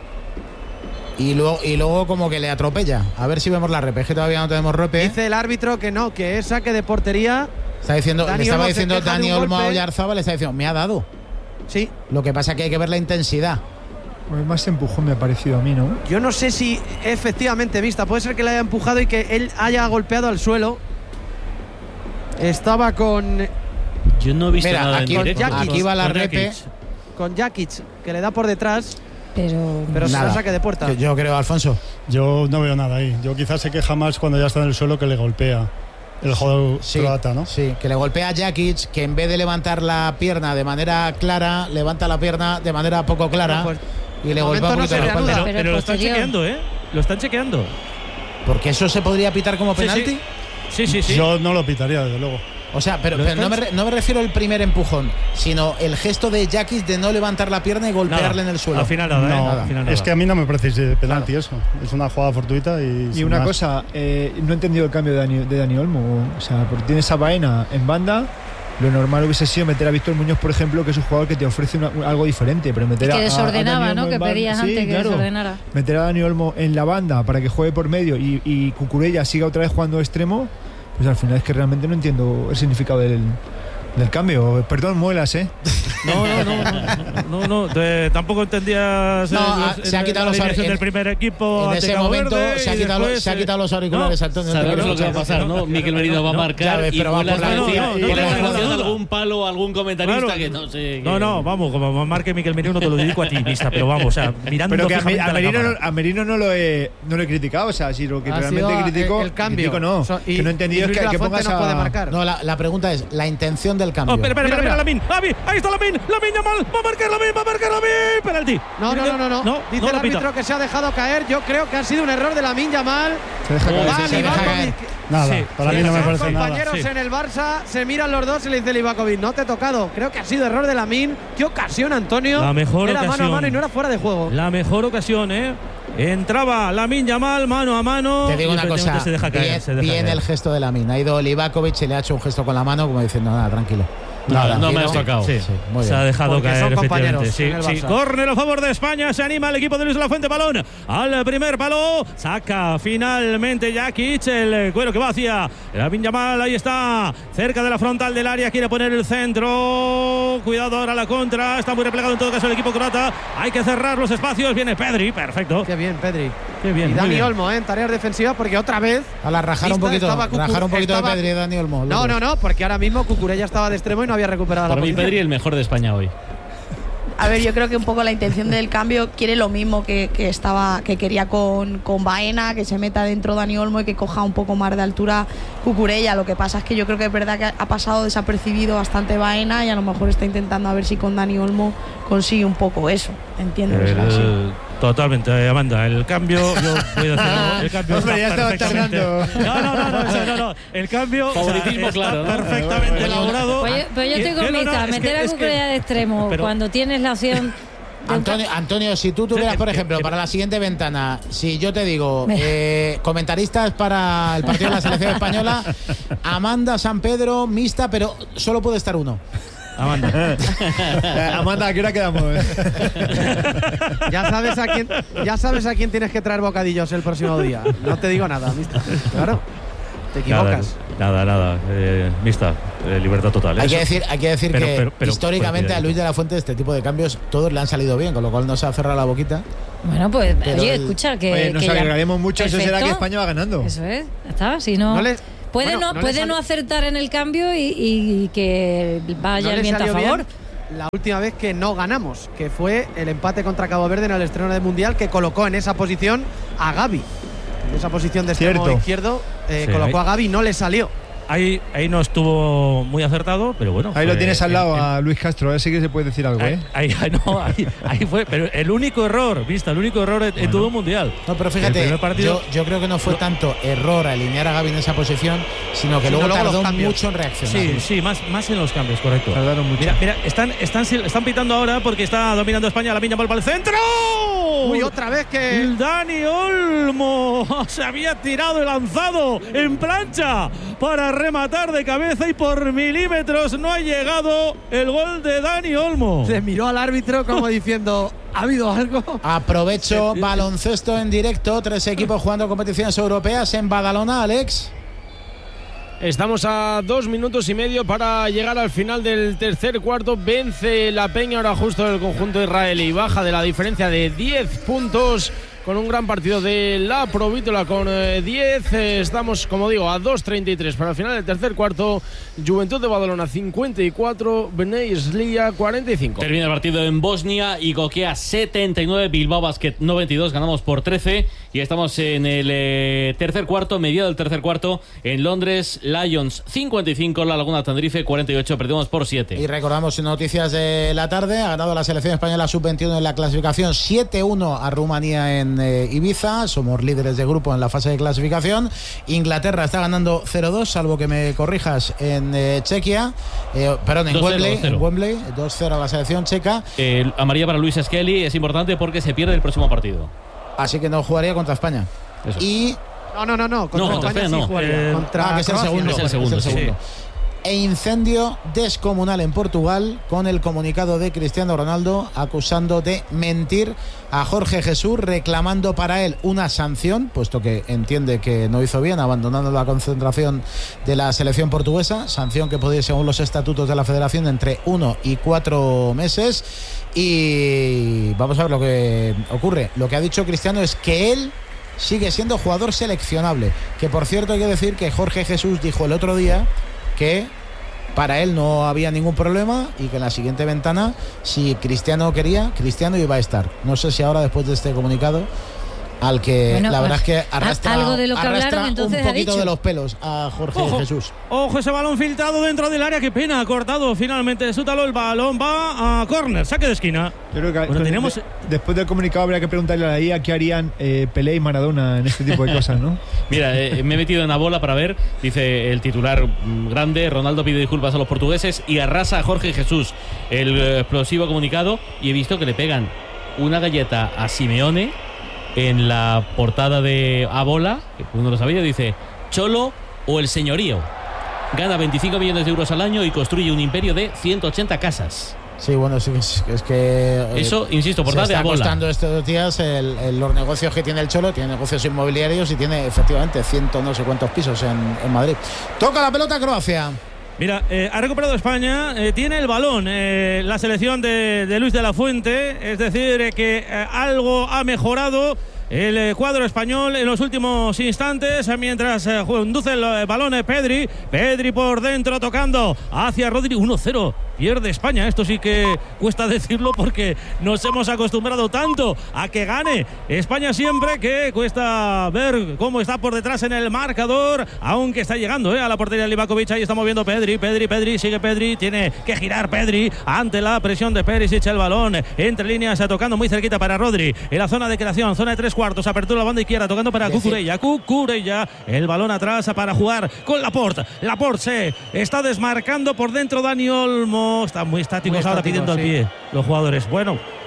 y luego como que le atropella. A ver si vemos la repe, que todavía no tenemos repe. Dice el árbitro que no, que es saque de portería. Le estaba diciendo Dani Olmo a Oyarzábal, le está diciendo, me ha dado. Sí. Lo que pasa es que hay que ver la intensidad. Pues más empujón me ha parecido a mí, ¿no? Yo no sé si efectivamente, Mista, puede ser que le haya empujado y que él haya golpeado al suelo. Estaba con... Yo no he visto nada aquí va la repe. Con Jakic, que le da por detrás. Pero será saque de puerta. Yo creo, Alfonso. Yo no veo nada ahí. Yo quizás se queja más cuando ya está en el suelo que le golpea el jugador croata, ¿no? Sí, que le golpea a Jakic, que en vez de levantar la pierna de manera clara, levanta la pierna de manera poco clara. Y le golpea un poquito la espalda. Pero lo están chequeando, Lo están chequeando. Porque eso se podría pitar como penalti. Sí. Yo no lo pitaría, desde luego. O sea, pero no me refiero al primer empujón, sino el gesto de Jakic de no levantar la pierna y golpearle en el suelo. Al final nada, nada. Es que a mí no me parece penalti eso. Es una jugada fortuita y una cosa, no he entendido el cambio de Dani Olmo. O sea, porque tiene esa Baena en banda. Lo normal hubiese sido meter a Víctor Muñoz, por ejemplo, que es un jugador que te ofrece algo diferente, pero meter que desordenaba, ¿no? Que pedías antes que desordenara. Meter a Dani Olmo en la banda para que juegue por medio y Cucurella siga otra vez jugando extremo, pues al final es que realmente no entiendo el significado del cambio. Perdón, muelas, No, tampoco entendías se ha quitado los del primer equipo en ese momento se ha quitado los auriculares. Sabemos lo que va a pasar, ¿no? Mikel Merino va a marcar y por la de algún palo, algún comentarista que no sé. No, vamos, como marque Mikel Merino te lo dedico a ti, Mista, pero vamos, o sea, mirando. Pero que a Merino no lo he criticado, o sea, si lo que realmente critico el cambio, que no he entendido es que pongas no puede marcar. No, la pregunta es la intención del cambio. Espera, Lamine. Ahí está Lamine Yamal. Va a marcar Lamine. Penalti. No. Dice el árbitro que se ha dejado caer. Yo creo que ha sido un error de Lamine Yamal. Se deja caer. Nada, para mí no me parece nada. Compañeros en el Barça se miran los dos y le dice Livakovic, no te he tocado. Creo que ha sido error de Lamine. Qué ocasión, Antonio. La mejor era ocasión. Mano a mano y no era fuera de juego. La mejor ocasión, Entraba Lamine Yamal mano a mano. Te digo una cosa, se deja caer. Bien el gesto de Lamine. Ha ido Livakovic y le ha hecho un gesto con la mano como diciendo, nada, tranquilo. No me has tocado. Sí, se ha dejado caer, efectivamente. Sí. Córner a favor de España. Se anima el equipo de Luis de la Fuente. Balón al primer palo. Saca finalmente Jakic. El Cuero que va hacia Lamine Yamal. Ahí está, cerca de la frontal del área. Quiere poner el centro. Cuidado ahora la contra. Está muy replegado en todo caso el equipo croata. Hay que cerrar los espacios. Viene Pedri. Perfecto. Qué bien, Pedri. Qué bien. Y Dani Olmo, en tareas defensivas, porque otra vez. A la rajar un poquito. De Pedri y Dani Olmo. No, porque ahora mismo Cucurella estaba de extremo y no había recuperado la posición. Para mí Pedri el mejor de España hoy. A ver, yo creo que un poco la intención del cambio quiere lo mismo que quería con Baena, que se meta dentro Dani Olmo y que coja un poco más de altura Cucurella. Lo que pasa es que yo creo que es verdad que ha pasado desapercibido bastante Baena y a lo mejor está intentando a ver si con Dani Olmo consigue un poco eso. ¿Entiendes? Totalmente, Amanda. El cambio, yo voy a decir, el cambio Hombre, ya estaba perfectamente. No. El cambio favoritismo, está claro, ¿no? perfectamente elaborado. Pues yo estoy con Mista, meter a Cucurella de extremo cuando tienes la opción Antonio, si tú tuvieras, por ejemplo, para la siguiente ventana, si yo te digo comentaristas para el partido de la selección española, Amanda, San Pedro, mixta, pero solo puede estar uno. Amanda, ¿a qué hora quedamos? Ya sabes a quién tienes que traer bocadillos el próximo día. No te digo nada, mixta. Claro, te equivocas. Nada. Mixta, libertad total. Hay que decir que históricamente a Luis de la Fuente este tipo de cambios todos le han salido bien, con lo cual no se ha cerrado la boquita. Bueno, pues oye, escucha que nos alegraremos mucho. Perfecto. Eso será que España va ganando. Eso es, ya está. Si no, puede no acertar en el cambio y que vaya el viento a favor. La última vez que no ganamos, que fue el empate contra Cabo Verde en el estreno del Mundial, que colocó en esa posición a Gavi. En esa posición de extremo izquierdo colocó a Gavi y no le salió. Ahí no estuvo muy acertado, pero bueno. Ahí lo tienes al lado a Luis Castro, a ver si que se puede decir algo, Ahí fue, pero el único error en todo el Mundial. No, pero fíjate, yo creo que no fue tanto error alinear a Gavi en esa posición, sino que luego tardó mucho en reaccionar. Sí, más en los cambios, correcto. Tardaron mucho. Mira, están pitando ahora porque está dominando España, la piña para el centro. Uy, otra vez que Dani Olmo se había tirado y lanzado en plancha para rematar de cabeza y por milímetros no ha llegado el gol de Dani Olmo. Se miró al árbitro como diciendo, ¿ha habido algo? Aprovecho baloncesto en directo, 3 equipos jugando competiciones europeas en Badalona, Alex. Estamos a 2 minutos y medio para llegar al final del tercer cuarto. Vence la Peña ahora justo del conjunto israelí. Baja de la diferencia de 10 puntos con un gran partido de la Provítola con 10. Estamos, como digo, a 2:33 para el final del tercer cuarto. Juventud de Badalona 54, Bnei Slia 45. Termina el partido en Bosnia y Gokea 79, Bilbao Basket 92. Ganamos por 13 y estamos en el tercer cuarto, mediado del tercer cuarto en Londres. Lions 55, La Laguna Tenerife 48. Perdimos por 7. Y recordamos noticias de la tarde. Ha ganado la selección española sub-21 en la clasificación 7-1 a Rumanía en Ibiza. Somos líderes de grupo en la fase de clasificación. Inglaterra está ganando 0-2, salvo que me corrijas, en Chequia, en Wembley 2-0 a la selección checa. Amarilla para Luis Skelly es importante porque se pierde el próximo partido, así que no jugaría contra España. Eso. Y contra España sí jugaría. Que es el segundo. Sí. E incendio descomunal en Portugal con el comunicado de Cristiano Ronaldo acusando de mentir a Jorge Jesús, reclamando para él una sanción, puesto que entiende que no hizo bien abandonando la concentración de la selección portuguesa, sanción que podría, según los estatutos de la federación, entre 1 y 4 meses. Y vamos a ver lo que ocurre. Lo que ha dicho Cristiano es que él sigue siendo jugador seleccionable, que por cierto hay que decir que Jorge Jesús dijo el otro día que para él no había ningún problema y que en la siguiente ventana, si Cristiano quería, Cristiano iba a estar. No sé si ahora, después de este comunicado, al que la verdad es que arrastra, algo de lo que hablaron, entonces, un poquito de los pelos a Jorge Jesús. Ojo, ese balón filtrado dentro del área, qué pena, ha cortado finalmente Sútalo, el balón va a córner, saque de esquina. Yo creo que después del comunicado habría que preguntarle a la IA qué harían Pelé y Maradona en este tipo de cosas, ¿no? Mira, me he metido en la bola para ver, dice el titular grande, Ronaldo pide disculpas a los portugueses y arrasa a Jorge Jesús, el explosivo comunicado, y he visto que le pegan una galleta a Simeone en la portada de A Bola, que uno lo sabía, dice Cholo o el señorío. Gana 25 millones de euros al año y construye un imperio de 180 casas. Sí, bueno, sí, es que eso, insisto, portada de A Bola. Se está costando estos días los negocios que tiene el Cholo. Tiene negocios inmobiliarios y tiene efectivamente 100 no sé cuántos pisos en Madrid. Toca la pelota Croacia. Mira, ha recuperado España, tiene el balón la selección de Luis de la Fuente, es decir, que algo ha mejorado el cuadro español en los últimos instantes, mientras conduce el balón Pedri por dentro tocando hacia Rodri. 1-0 pierde España. Esto sí que cuesta decirlo porque nos hemos acostumbrado tanto a que gane España siempre, que cuesta ver cómo está por detrás en el marcador, aunque está llegando a la portería de Livakovic. Ahí está moviendo Pedri, sigue Pedri, tiene que girar Pedri ante la presión de Perisic. El balón entre líneas, tocando muy cerquita para Rodri en la zona de creación, zona de 3/4, apertura a la banda izquierda, tocando para Cucurella, el balón atrás para jugar con Laporte se está desmarcando por dentro Dani Olmo. Están muy estáticos ahora, pidiendo el pie los jugadores. Bueno,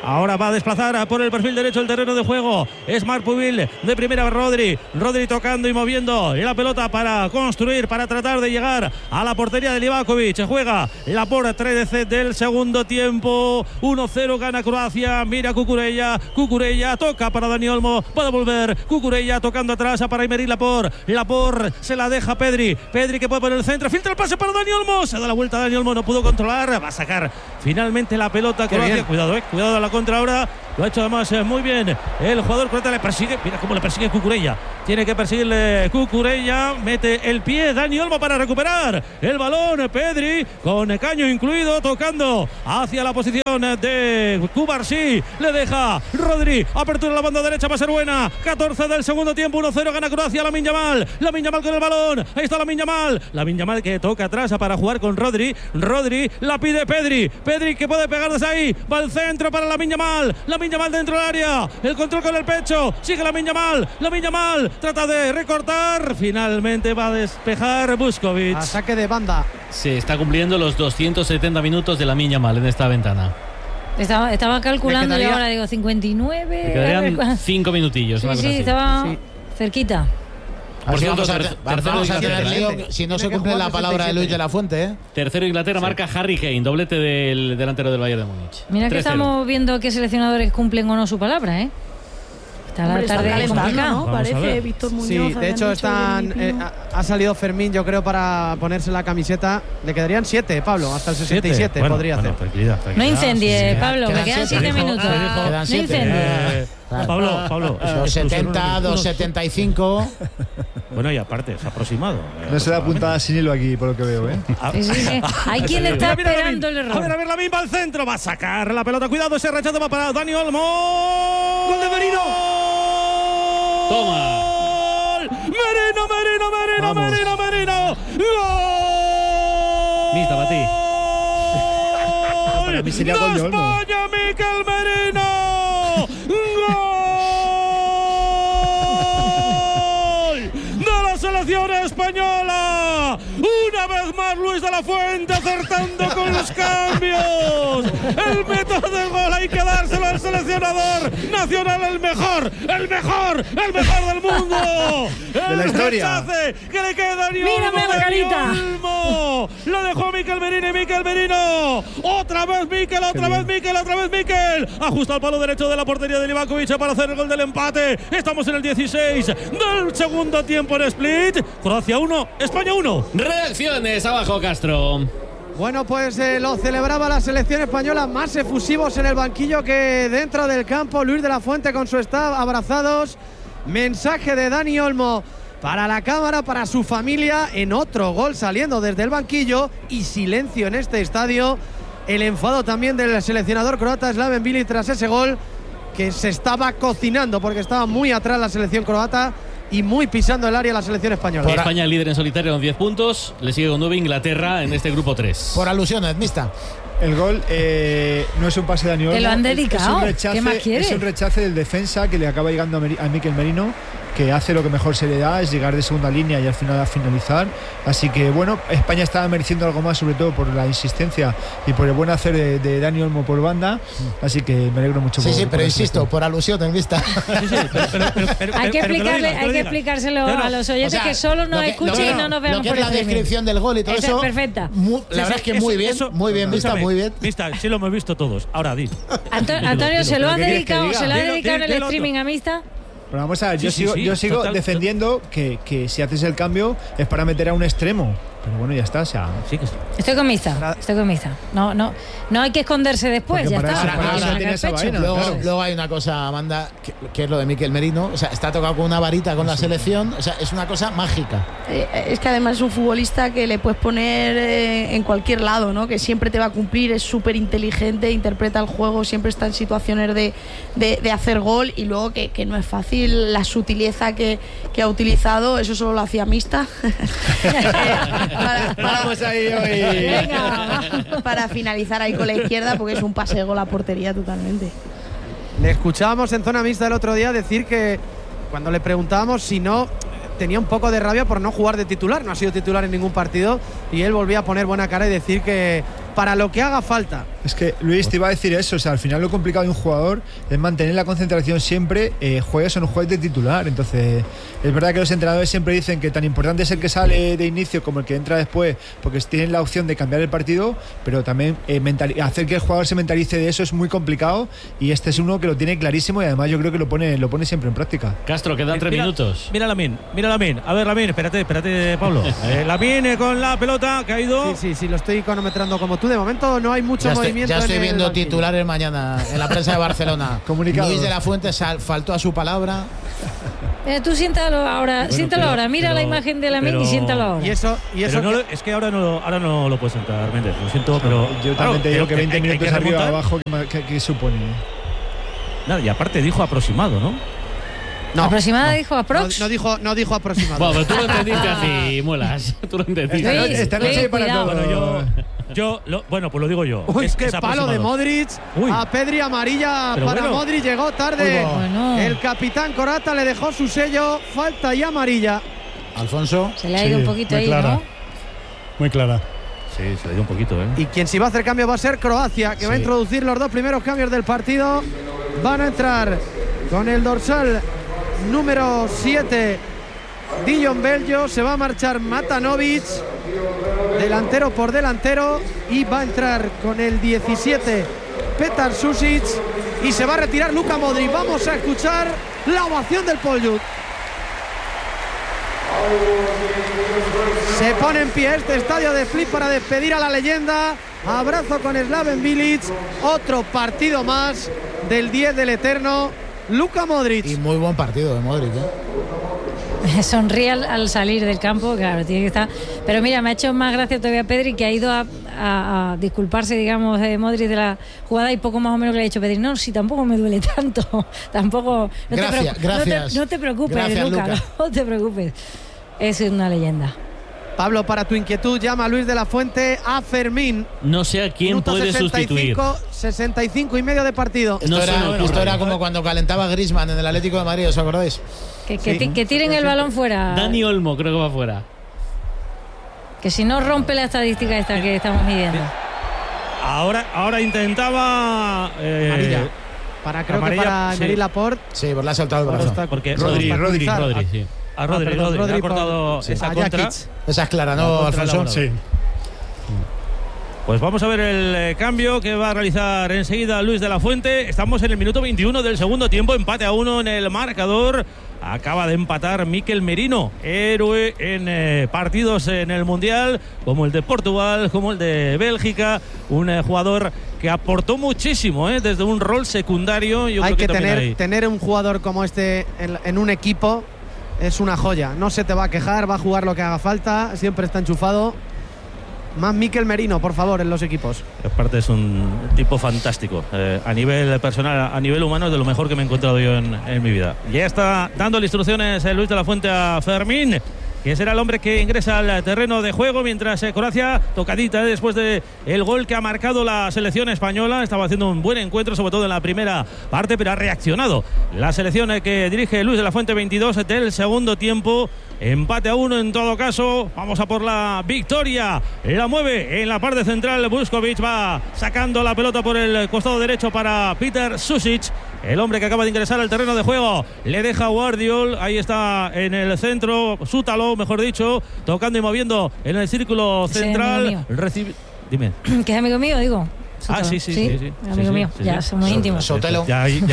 Ahora va a desplazar por el perfil derecho el terreno de juego. Es Marc Pubil de primera. Rodri tocando y moviendo la pelota para construir, para tratar de llegar a la portería de Livakovic. Se juega la por 3 del segundo tiempo. 1-0 gana Croacia. Mira Cucurella toca para Dani Olmo. Puede volver Cucurella tocando atrás para Aymeric Laporte se la deja Pedri que puede poner el centro. Filtra el pase para Dani Olmo. Se da la vuelta a Dani Olmo. No pudo controlar. Va a sacar finalmente la pelota Croacia. Cuidado a la contra ahora. Lo ha hecho además muy bien el jugador croata. Le persigue. Mira cómo le persigue Cucurella. Tiene que perseguirle Cucurella. Mete el pie Dani Olmo para recuperar el balón. Pedri con caño incluido tocando hacia la posición de Cubarsí. Le deja Rodri. Apertura en la banda derecha. Va a ser buena. 14 del segundo tiempo. 1-0 gana Croacia. Lamine Yamal con el balón. Ahí está Lamine Yamal que toca atrás para jugar con Rodri la pide Pedri que puede pegar desde ahí. Va al centro para Lamine Yamal dentro del área. El control con el pecho. Sigue Lamine Yamal. Trata de recortar. Finalmente va a despejar Busquets. A saque de banda. Se está cumpliendo los 270 minutos de Lamine Yamal en esta ventana. Estaba calculando y ahora digo 59. Le quedarían 5 minutillos. Sí, estaba cerquita. Por cierto, vamos a tener lío si no se cumple la palabra de Luis de la Fuente, ¿eh? Tercero Inglaterra, marca Harry Kane, doblete del delantero del Bayern de Múnich. Mira que estamos viendo qué seleccionadores cumplen o no su palabra, ¿eh? Está la tarde complicada, ¿no? Parece Víctor Muñoz. Sí, de hecho ha salido Fermín, yo creo, para ponerse la camiseta. Le quedarían 7, Pablo, hasta el 67 podría hacer. Tranquilidad. No incendie, Pablo, me quedan 7 minutos. Quedan 7. Pablo. 270, 275. Bueno, y aparte, es aproximado. No se da puntada sin hilo aquí, por lo que veo, ¿eh? Sí. Hay quien está esperando el error. A ver, la misma al centro. Va a sacar la pelota. Cuidado, ese rechazo va para Dani Olmo. ¡Gol de Merino! ¡Toma! Merino. ¡Gol! Mista para ti. Para mí sería gol de Olmo. España, Mikel Merino. ¡Gol! ¡De la selección española! Una vez más Luis de la Fuente acertando con los cambios. El método del gol hay que dárselo al seleccionador nacional, el mejor del mundo. De la historia. Que le queda Dani Olmo. Mírame la carita. Lo dejó Mikel Merino. Otra vez Mikel. Ajusta el palo derecho de la portería de Livakovic para hacer el gol del empate. Estamos en el 16 del segundo tiempo en Split. Croacia 1, España 1. Reacciones abajo, Castro. Bueno, pues lo celebraba la selección española, más efusivos en el banquillo que dentro del campo. Luis de la Fuente con su staff abrazados. Mensaje de Dani Olmo para la cámara, para su familia, en otro gol saliendo desde el banquillo y silencio en este estadio. El enfado también del seleccionador croata Slaven Bilic tras ese gol que se estaba cocinando porque estaba muy atrás la selección croata y muy pisando el área la selección española. España líder en solitario con 10 puntos, le sigue con 9 Inglaterra en este grupo 3. Por alusiones, Mista. El gol no es un pase de Dani Olmo. Te lo han dedicado. ¿Qué más quieres? Es un rechace del defensa que le acaba llegando a Mikel Merino, que hace lo que mejor se le da, es llegar de segunda línea y al final a finalizar. Así que bueno, España estaba mereciendo algo más, sobre todo por la insistencia y por el buen hacer de Dani Olmo por banda. Así que me alegro mucho. Sí, pero insisto, por alusiones, Mista. Hay que explicárselo a los oyentes, que solo nos escuchen y no nos vean por el la descripción del gol y todo eso. Es perfecta. La verdad es que muy bien, Mista, muy bien. Mista, sí lo hemos visto todos. Ahora di. Antonio, ¿se lo ha dedicado en el streaming a Mista? Pero vamos a ver, yo sigo defendiendo que si haces el cambio es para meter a un extremo. Pero bueno, ya está. O sea, sí que sí. Estoy con Mista. No hay que esconderse después. Porque ya está. Luego hay una cosa, Amanda, que es lo de Mikel Merino. O sea, está tocado con una varita con la selección. O sea, es una cosa mágica. Es que además es un futbolista que le puedes poner en cualquier lado, ¿no? Que siempre te va a cumplir, es súper inteligente, interpreta el juego, siempre está en situaciones de hacer gol, y luego que no es fácil la sutileza que ha utilizado. Eso solo lo hacía Mista. Para finalizar ahí con la izquierda, porque es un pase de gol a portería totalmente. Le escuchábamos en zona mixta el otro día decir que cuando le preguntábamos si no, tenía un poco de rabia por no jugar de titular, no ha sido titular en ningún partido, y él volvía a poner buena cara y decir que para lo que haga falta. Es que Luis te iba a decir eso, o sea, al final lo complicado de un jugador es mantener la concentración siempre, juegues o no juegues de titular. Entonces, es verdad que los entrenadores siempre dicen que tan importante es el que sale de inicio como el que entra después, porque tienen la opción de cambiar el partido, pero también hacer que el jugador se mentalice de eso es muy complicado, y este es uno que lo tiene clarísimo y además yo creo que lo pone siempre en práctica. Castro, quedan 3 minutos. Mira Lamine. A ver, Lamine, espérate, Pablo. Lamine con la pelota, que ha ido. Sí, lo estoy cronometrando como tú. De momento no hay mucho movimiento. Ya estoy viendo banquillo. titulares mañana en la prensa de Barcelona. Comunicado. Luis de la Fuente faltó a su palabra. Tú siéntalo ahora, Bueno, ahora. Mira la imagen de Lamine y siéntalo ahora. Y eso Pero no, es que ahora no lo puedes sentar, Méndez. Lo siento, pero. Yo también te digo que 20 minutos que arriba o remontar. abajo, ¿qué supone? Nada, y aparte dijo aproximado, ¿no? Aproximada dijo aprox. No dijo aproximado. Bueno, pero tú lo entendiste así, Muelas. Tú lo entendiste. Luis, Esta noche hay para cuidado. todo. Bueno, pues lo digo yo. Uy, qué es palo de aproximado. Modric. Uy. A Pedri, amarilla Pero para bueno. Modric. Llegó tarde. Bueno. El capitán Corata le dejó su sello. Falta y amarilla. Alfonso. Se le ha ido un poquito ahí, ¿no? Muy clara. Sí, se le dio un poquito, ¿eh? Y quien sí va a hacer cambio va a ser Croacia, que va a introducir los 2 primeros cambios del partido. Van a entrar con el dorsal número 7 Dijon Beljo, se va a marchar Matanovic, delantero por delantero, y va a entrar con el 17 Petar Susic, y se va a retirar Luka Modric. Vamos a escuchar la ovación del Poljud. Se pone en pie este estadio de Split para despedir a la leyenda. Abrazo con Slaven Bilic. Otro partido más del 10 del eterno Luka Modric. Y muy buen partido de Modric, ¿eh? Sonríe al salir del campo, claro, tiene que estar. Pero mira, me ha hecho más gracia todavía Pedri, que ha ido a disculparse, digamos, de Modric de la jugada, y poco más o menos que le ha dicho Pedri. No, si tampoco me duele tanto. Tampoco. Gracias. No te preocupes, Gracias, Luka, Luka. no te preocupes. Es una leyenda. Pablo, para tu inquietud, llama a Luis de la Fuente a Fermín. No sé a quién Minuto puede 65, sustituir. 65 y medio de partido. No se me ocurre. Esto era como cuando calentaba Griezmann en el Atlético de Madrid, ¿os acordáis? Que tiren el balón fuera. Dani Olmo creo que va fuera. Que si no rompe la estadística esta que estamos midiendo. Ahora intentaba. Amarilla. Creo amarilla, que para sí. Emery Laporte. Sí, pues le ha soltado el brazo. Porque Rodri, sí. a Rodri ha cortado esa a contra. Jakic. Esa es clara, La ¿no, contra Alfonso? elaborada. Sí. Pues vamos a ver el cambio que va a realizar enseguida Luis de la Fuente. Estamos en el minuto 21 del segundo tiempo, empate a 1 en el marcador. Acaba de empatar Mikel Merino, héroe en partidos en el Mundial, como el de Portugal, como el de Bélgica. Un jugador que aportó muchísimo, desde un rol secundario. Yo Hay creo que también tener un jugador como este en un equipo. Es una joya. No se te va a quejar, va a jugar lo que haga falta. Siempre está enchufado. Más Mikel Merino, por favor, en los equipos. Aparte es un tipo fantástico. A nivel personal, a nivel humano, es de lo mejor que me he encontrado yo en mi vida. Ya está dándole instrucciones Luis de la Fuente a Fermín, que será el hombre que ingresa al terreno de juego, mientras Croacia, tocadita después de el gol que ha marcado la selección española. Estaba haciendo un buen encuentro, sobre todo en la primera parte, pero ha reaccionado la selección que dirige Luis de la Fuente. 22 del segundo tiempo. Empate a 1 en todo caso. Vamos a por la victoria. La mueve en la parte central. Vuskovic va sacando la pelota por el costado derecho para Petar Susic, el hombre que acaba de ingresar al terreno de juego. Le deja Guardiol. Ahí está en el centro. Sútalo, mejor dicho, tocando y moviendo en el círculo central. Dime. Que es amigo mío, digo. Ah, sí. Amigo mío, ya somos íntimos. Sotelo. Ya hay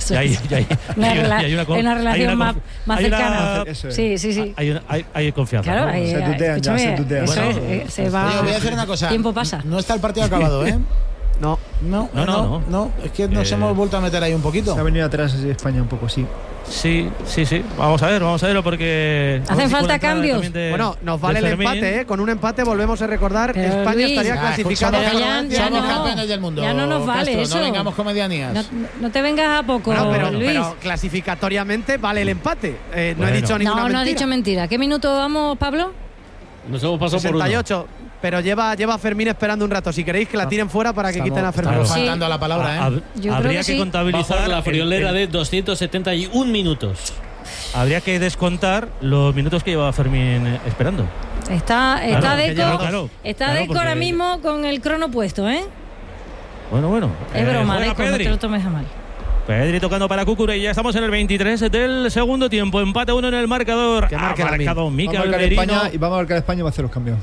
una relación más cercana. Sí. Hay confianza. Claro, ¿no? Se tutean, ya se tutean. Eso Bueno, es, se va. Oye, voy a hacer una cosa. Tiempo pasa. No está el partido acabado, ¿eh? No. No. Es que nos hemos vuelto a meter ahí un poquito. Se ha venido atrás España un poco, sí. Sí. Vamos a verlo porque Hacen falta cambios. Bueno, nos vale el empate, ¿eh? Con un empate volvemos a recordar. Pero España Luis, estaría clasificada. pero ya Somos no. campeones del mundo. Ya no nos vale Castro, eso. No vengamos comedianías. No te vengas a poco, Luis. Pero clasificatoriamente vale el empate. No he dicho ninguna mentira. No has dicho mentira. ¿Qué minuto vamos, Pablo? Nos hemos pasado 68. Pero lleva a Fermín esperando un rato. Si queréis que la tiren fuera para que quiten a Fermín. Estamos Sí. faltando a la palabra, ¿eh? Yo creo Habría que que sí. contabilizar la friolera de 271 minutos. Habría que descontar los minutos que lleva Fermín esperando. Está Claro, Deco ahora mismo con el crono puesto, ¿eh? Bueno. Es broma, juega Deco, no te lo tomes a mal. Pedri tocando para Cucurella. Estamos en el 23 del segundo tiempo. Empate 1 en el marcador. Que marque ha marcado Mikel Merino. España y vamos a marcar España y va a hacer los cambios.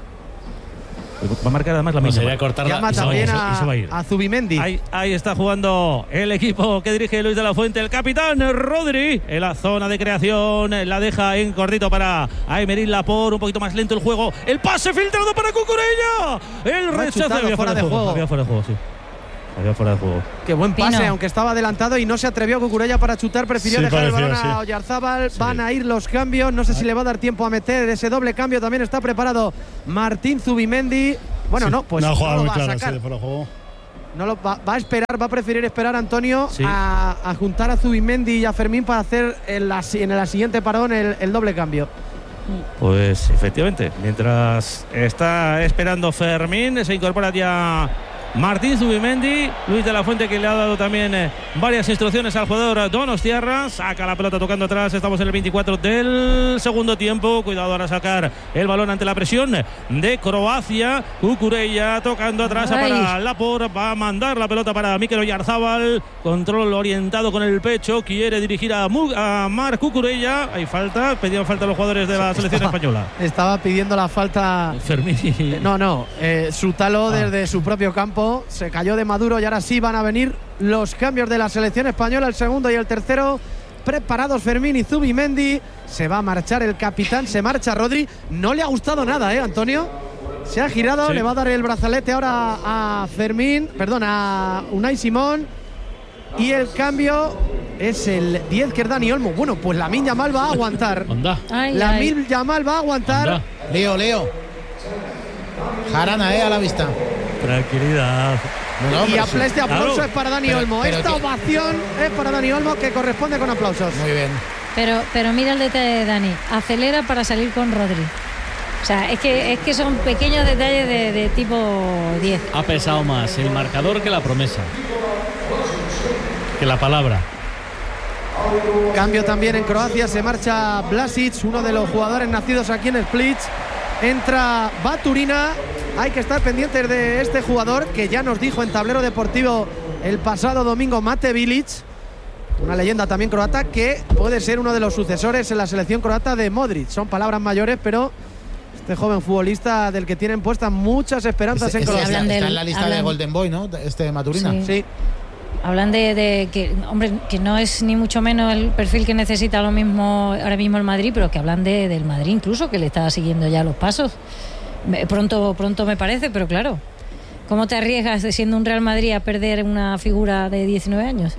Va a marcar además la misma. Sería cortarla. Llama también a Zubimendi. Ahí está jugando el equipo que dirige Luis de la Fuente. El capitán Rodri en la zona de creación. La deja en cortito para Aymeric Laporte. Un poquito más lento el juego. El pase filtrado para Cucurella. El rechazo. Había fuera de juego. Había fuera de juego, sí. Había fuera de juego. Qué buen pase, Pino. aunque estaba adelantado y no se atrevió Cucurella para chutar, prefirió dejar el balón a Oyarzábal. Van a ir los cambios, no sé si le va a dar tiempo a meter ese doble cambio. También está preparado Martín Zubimendi. Bueno, no, pues no lo va a sacar. No lo va a esperar, va a preferir esperar Antonio a juntar a Zubimendi y a Fermín para hacer en la siguiente parón el doble cambio. Pues efectivamente, mientras está esperando Fermín, se incorpora ya Martín Zubimendi. Luis de la Fuente, que le ha dado también varias instrucciones al jugador donostiarra. Saca la pelota tocando atrás. Estamos en el 24 del segundo tiempo. Cuidado ahora a sacar el balón ante la presión de Croacia. Cucurella tocando atrás para Laporte. Va a mandar la pelota para Mikel Oyarzábal. Control orientado con el pecho. Quiere dirigir a Marc Cucurella. Hay falta. Pedían falta los jugadores de la selección española. Estaba pidiendo la falta Fermín. No, Sutalo desde su propio campo. Se cayó de Maduro y ahora sí van a venir los cambios de la selección española, el segundo y el tercero. Preparados Fermín y Zubimendi. Se va a marchar el capitán, se marcha Rodri. No le ha gustado nada, Antonio. Se ha girado, le va a dar el brazalete ahora a Fermín, perdón, a Unai Simón. Y el cambio es el 10, que es Dani Olmo. Bueno, pues Lamine Yamal va a aguantar. Lamine Yamal va a aguantar. Leo. Jarana, a la vista. Tranquilidad. Y este aplauso es para Dani Olmo. Esta ovación es para Dani Olmo, que corresponde con aplausos. Muy bien. Pero mira el detalle de Dani. Acelera para salir con Rodri. O sea, es que son pequeños detalles de tipo 10. Ha pesado más el marcador que la promesa, que la palabra. Cambio también en Croacia. Se marcha Vlasic, uno de los jugadores nacidos aquí en Split. Entra Baturina. Hay que estar pendientes de este jugador, que ya nos dijo en Tablero Deportivo el pasado domingo Mate Bilic, una leyenda también croata, que puede ser uno de los sucesores en la selección croata de Modric. Son palabras mayores, pero este joven futbolista del que tienen puestas muchas esperanzas en Croacia. Está en la lista de Golden Boy, ¿no? Este Maturina. Sí. Hablan de que, hombre, que no es ni mucho menos el perfil que necesita ahora mismo el Madrid, pero que hablan del Madrid incluso, que le está siguiendo ya los pasos. Pronto me parece, pero claro, ¿cómo te arriesgas siendo un Real Madrid a perder una figura de 19 años?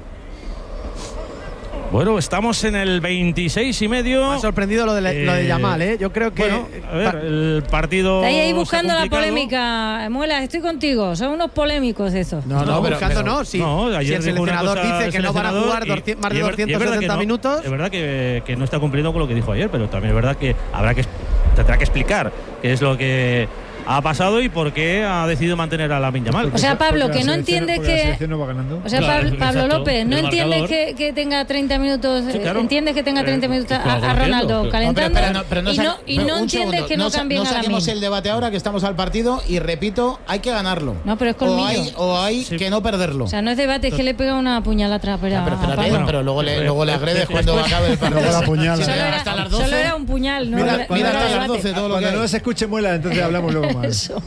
Bueno, estamos en el 26 y medio. Me ha sorprendido lo de Yamal, Yo creo que... Bueno, a ver, el partido... Está ahí buscando la polémica. Muela, estoy contigo. Son unos polémicos esos. No, buscando no. Si el seleccionador dice que no van a jugar más de 270 minutos... Es verdad que no está cumpliendo con lo que dijo ayer, pero también es verdad que tendrá que explicar qué es lo que ha pasado y por qué ha decidido mantener a Lamine Yamal. O sea, Pablo, que no entiendes que... O sea, Pablo López, no entiendes que tenga 30 minutos, entiendes que tenga 30 minutos a Ronaldo calentando, y no entiendes que no cambien a Lamine. No saquemos el debate ahora, que estamos al partido, y repito, hay que ganarlo. No, pero es colmillo. O hay que no perderlo. O sea, no es debate, es que le pega una puñalada atrás. Pero luego le agredes cuando acabe el partido. Luego la puñala. Solo era un puñal, ¿no? Mira hasta las 12 todo lo que cuando no se escuche Muela, entonces hablamos luego más. Eso.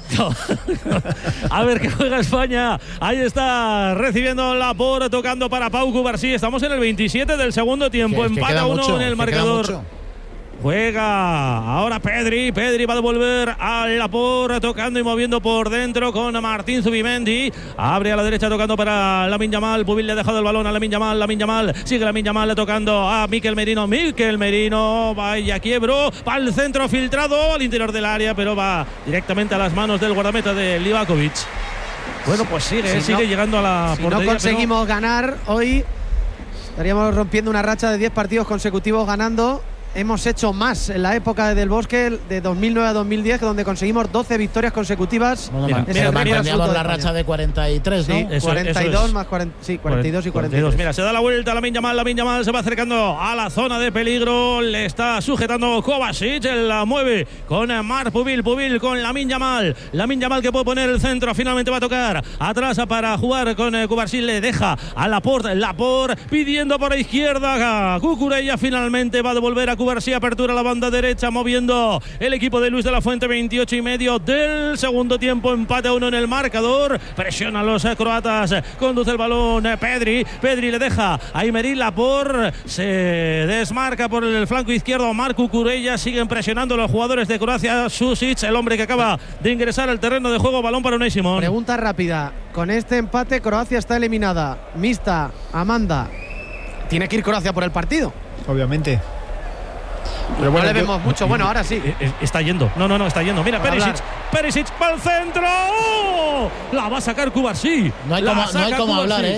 A ver qué juega España. Ahí está recibiendo Laporte, tocando para Pau Cubarsí. Estamos en el 27 del segundo tiempo. Empata 1 en el marcador. Juega ahora Pedri va a devolver a Laporte, tocando y moviendo por dentro con Martín Zubimendi. Abre a la derecha tocando para Lamine Yamal. Pubil le ha dejado el balón a Lamine Yamal. Sigue Lamine Yamal tocando a Mikel Merino. Vaya quiebro. Va al centro filtrado al interior del área, pero va directamente a las manos del guardameta de Livakovic. Bueno, pues sigue llegando a la portería. Si no conseguimos ganar hoy, estaríamos rompiendo una racha de 10 partidos consecutivos ganando. hemos hecho más en la época del Bosque, de 2009 a 2010, donde conseguimos 12 victorias consecutivas. Bueno, manteníamos la racha de 43, ¿no? Sí, Eso 42 es. más 40, sí, 42 y 42. Mira, se da la vuelta Lamine Yamal se va acercando a la zona de peligro, le está sujetando Kovacic, él la mueve con Marc Pubil con Lamine Yamal que puede poner el centro, finalmente va a tocar atrás para jugar con Cubarsí, le deja a Laporte pidiendo por la izquierda, Cucurella finalmente va a devolver a Cubarsí, apertura a la banda derecha, moviendo el equipo de Luis de la Fuente, 28:30 del segundo tiempo, empate a 1 en el marcador, presiona a los croatas, conduce el balón Pedri le deja a Aymeric Laporte, se desmarca por el flanco izquierdo Marc Cucurella, siguen presionando los jugadores de Croacia, Susic, el hombre que acaba de ingresar al terreno de juego, balón para Unai Simón. Pregunta rápida, con este empate Croacia está eliminada. Mista, Amanda, tiene que ir Croacia por el partido. Obviamente. Pero bueno, no le vemos mucho. Bueno, ahora sí. Está yendo. No, está yendo. Mira, Perisic va al centro. ¡Oh! La va a sacar Cubarsí. No hay como hablar,